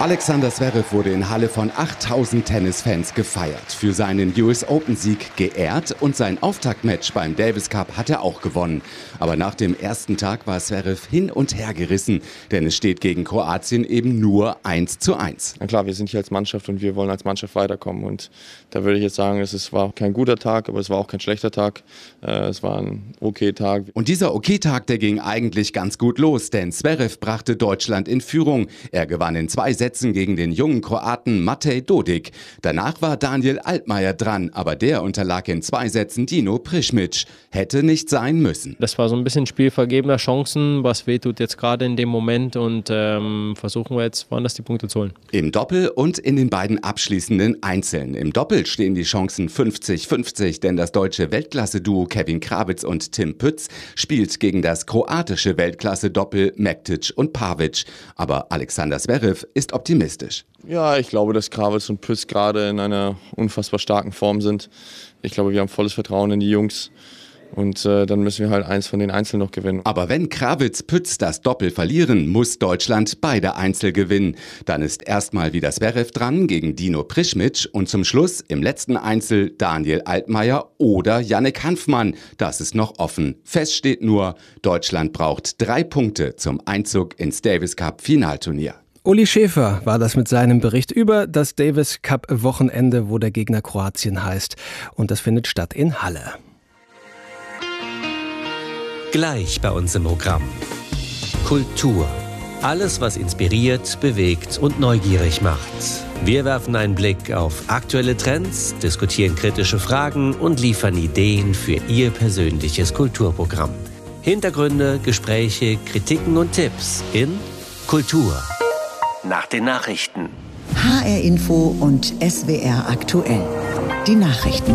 Alexander Zverev wurde in Halle von 8000 Tennisfans gefeiert, für seinen US Open-Sieg geehrt und sein Auftaktmatch beim Davis Cup hat er auch gewonnen. Aber nach dem ersten Tag war Zverev hin und her gerissen, denn es steht gegen Kroatien eben nur 1:1. Na klar, wir sind hier als Mannschaft und wir wollen als Mannschaft weiterkommen und da würde ich jetzt sagen, es war kein guter Tag, aber es war auch kein schlechter Tag. Es war ein okay Tag. Und dieser okay Tag, der ging eigentlich ganz gut los, denn Zverev brachte Deutschland in Führung. Er gewann in 2 Sätzen gegen den jungen Kroaten Matej Dodik. Danach war Daniel Altmaier dran, aber der unterlag in 2 Sätzen Dino Prischmic. Hätte nicht sein müssen. Das war so ein bisschen Spiel vergebener Chancen, was wehtut jetzt gerade in dem Moment und versuchen wir jetzt woanders die Punkte zu holen. Im Doppel und in den beiden abschließenden Einzeln. Im Doppel stehen die Chancen 50-50, denn das deutsche Weltklasse-Duo Kevin Krawitz und Tim Pütz spielt gegen das kroatische Weltklasse-Doppel Mektic und Pavic. Aber Alexander Zverev ist optimistisch. Ja, ich glaube, dass Krawitz und Pütz gerade in einer unfassbar starken Form sind. Ich glaube, wir haben volles Vertrauen in die Jungs. Und dann müssen wir halt eins von den Einzeln noch gewinnen. Aber wenn Krawitz Pütz das Doppel verlieren, muss Deutschland beide Einzel gewinnen. Dann ist erstmal wieder Zverev dran gegen Dino Prischmic und zum Schluss im letzten Einzel Daniel Altmaier oder Jannik Hanfmann. Das ist noch offen. Fest steht nur, Deutschland braucht 3 Punkte zum Einzug ins Davis Cup Finalturnier. Uli Schäfer war das mit seinem Bericht über das Davis Cup Wochenende, wo der Gegner Kroatien heißt. Und das findet statt in Halle. Gleich bei uns im Programm. Kultur. Alles, was inspiriert, bewegt und neugierig macht. Wir werfen einen Blick auf aktuelle Trends, diskutieren kritische Fragen und liefern Ideen für Ihr persönliches Kulturprogramm. Hintergründe, Gespräche, Kritiken und Tipps in Kultur. Nach den Nachrichten. HR Info und SWR aktuell. Die Nachrichten.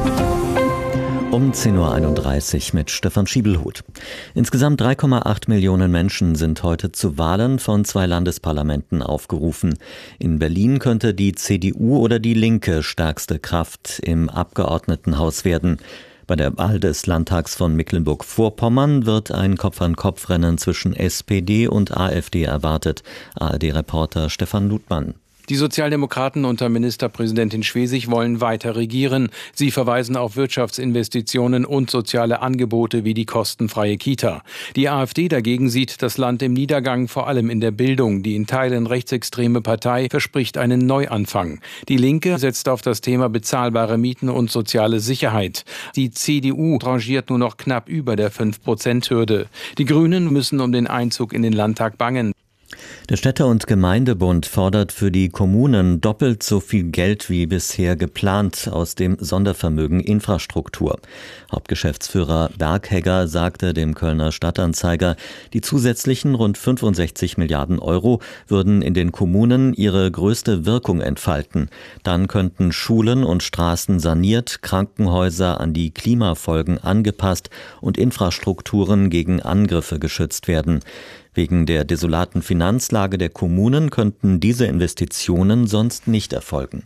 Um 10.31 Uhr mit Stefan Schiebelhut. Insgesamt 3,8 Millionen Menschen sind heute zu Wahlen von 2 Landesparlamenten aufgerufen. In Berlin könnte die CDU oder die Linke stärkste Kraft im Abgeordnetenhaus werden. Bei der Wahl des Landtags von Mecklenburg-Vorpommern wird ein Kopf-an-Kopf-Rennen zwischen SPD und AfD erwartet. ARD-Reporter Stefan Ludmann. Die Sozialdemokraten unter Ministerpräsidentin Schwesig wollen weiter regieren. Sie verweisen auf Wirtschaftsinvestitionen und soziale Angebote wie die kostenfreie Kita. Die AfD dagegen sieht das Land im Niedergang, vor allem in der Bildung. Die in Teilen rechtsextreme Partei verspricht einen Neuanfang. Die Linke setzt auf das Thema bezahlbare Mieten und soziale Sicherheit. Die CDU rangiert nur noch knapp über der 5%-Hürde. Die Grünen müssen um den Einzug in den Landtag bangen. Der Städte- und Gemeindebund fordert für die Kommunen doppelt so viel Geld wie bisher geplant aus dem Sondervermögen Infrastruktur. Hauptgeschäftsführer Berghegger sagte dem Kölner Stadtanzeiger, die zusätzlichen rund 65 Milliarden Euro würden in den Kommunen ihre größte Wirkung entfalten. Dann könnten Schulen und Straßen saniert, Krankenhäuser an die Klimafolgen angepasst und Infrastrukturen gegen Angriffe geschützt werden. Wegen der desolaten Finanzlage der Kommunen könnten diese Investitionen sonst nicht erfolgen.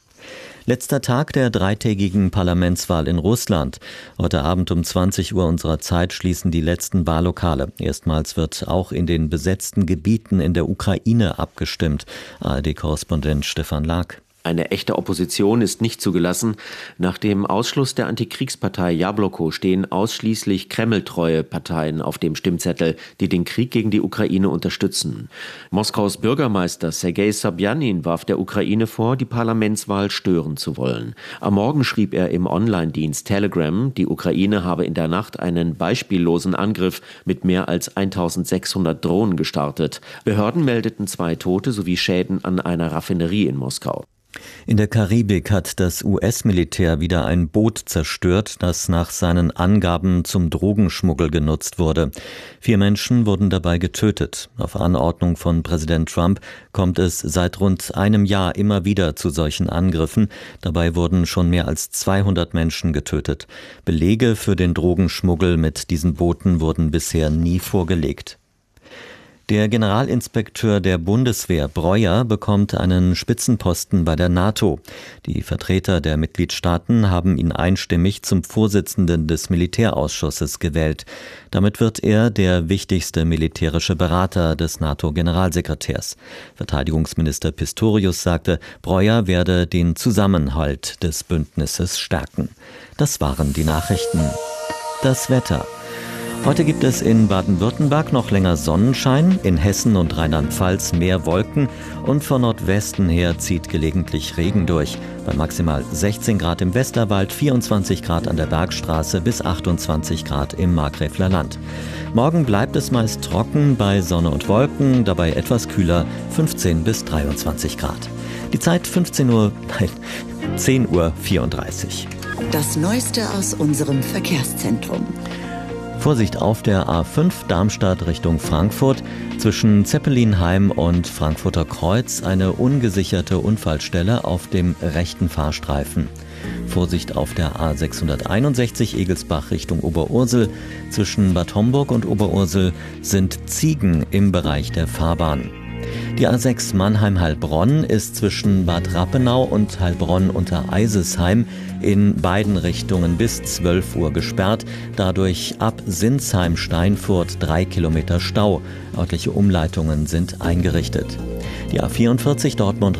Letzter Tag der 3-tägigen Parlamentswahl in Russland. Heute Abend um 20 Uhr unserer Zeit schließen die letzten Wahllokale. Erstmals wird auch in den besetzten Gebieten in der Ukraine abgestimmt. ARD-Korrespondent Stefan Lag. Eine echte Opposition ist nicht zugelassen. Nach dem Ausschluss der Antikriegspartei Jabloko stehen ausschließlich kremltreue Parteien auf dem Stimmzettel, die den Krieg gegen die Ukraine unterstützen. Moskaus Bürgermeister Sergei Sobjanin warf der Ukraine vor, die Parlamentswahl stören zu wollen. Am Morgen schrieb er im Online-Dienst Telegram, die Ukraine habe in der Nacht einen beispiellosen Angriff mit mehr als 1600 Drohnen gestartet. Behörden meldeten 2 Tote sowie Schäden an einer Raffinerie in Moskau. In der Karibik hat das US-Militär wieder ein Boot zerstört, das nach seinen Angaben zum Drogenschmuggel genutzt wurde. 4 Menschen wurden dabei getötet. Auf Anordnung von Präsident Trump kommt es seit rund einem Jahr immer wieder zu solchen Angriffen. Dabei wurden schon mehr als 200 Menschen getötet. Belege für den Drogenschmuggel mit diesen Booten wurden bisher nie vorgelegt. Der Generalinspekteur der Bundeswehr, Breuer, bekommt einen Spitzenposten bei der NATO. Die Vertreter der Mitgliedstaaten haben ihn einstimmig zum Vorsitzenden des Militärausschusses gewählt. Damit wird er der wichtigste militärische Berater des NATO-Generalsekretärs. Verteidigungsminister Pistorius sagte, Breuer werde den Zusammenhalt des Bündnisses stärken. Das waren die Nachrichten. Das Wetter. Heute gibt es in Baden-Württemberg noch länger Sonnenschein, in Hessen und Rheinland-Pfalz mehr Wolken und von Nordwesten her zieht gelegentlich Regen durch. Bei maximal 16 Grad im Westerwald, 24 Grad an der Bergstraße bis 28 Grad im Markgräfler Land. Morgen bleibt es meist trocken bei Sonne und Wolken, dabei etwas kühler, 15 bis 23 Grad. Die Zeit 10:34 Uhr. Das Neueste aus unserem Verkehrszentrum. Vorsicht auf der A5 Darmstadt Richtung Frankfurt. Zwischen Zeppelinheim und Frankfurter Kreuz eine ungesicherte Unfallstelle auf dem rechten Fahrstreifen. Vorsicht auf der A661 Egelsbach Richtung Oberursel. Zwischen Bad Homburg und Oberursel sind Ziegen im Bereich der Fahrbahn. Die A6 Mannheim-Heilbronn ist zwischen Bad Rappenau und Heilbronn unter Eisesheim in beiden Richtungen bis 12 Uhr gesperrt. Dadurch ab Sinsheim-Steinfurt 3 Kilometer Stau. Örtliche Umleitungen sind eingerichtet. Die A44 Dortmund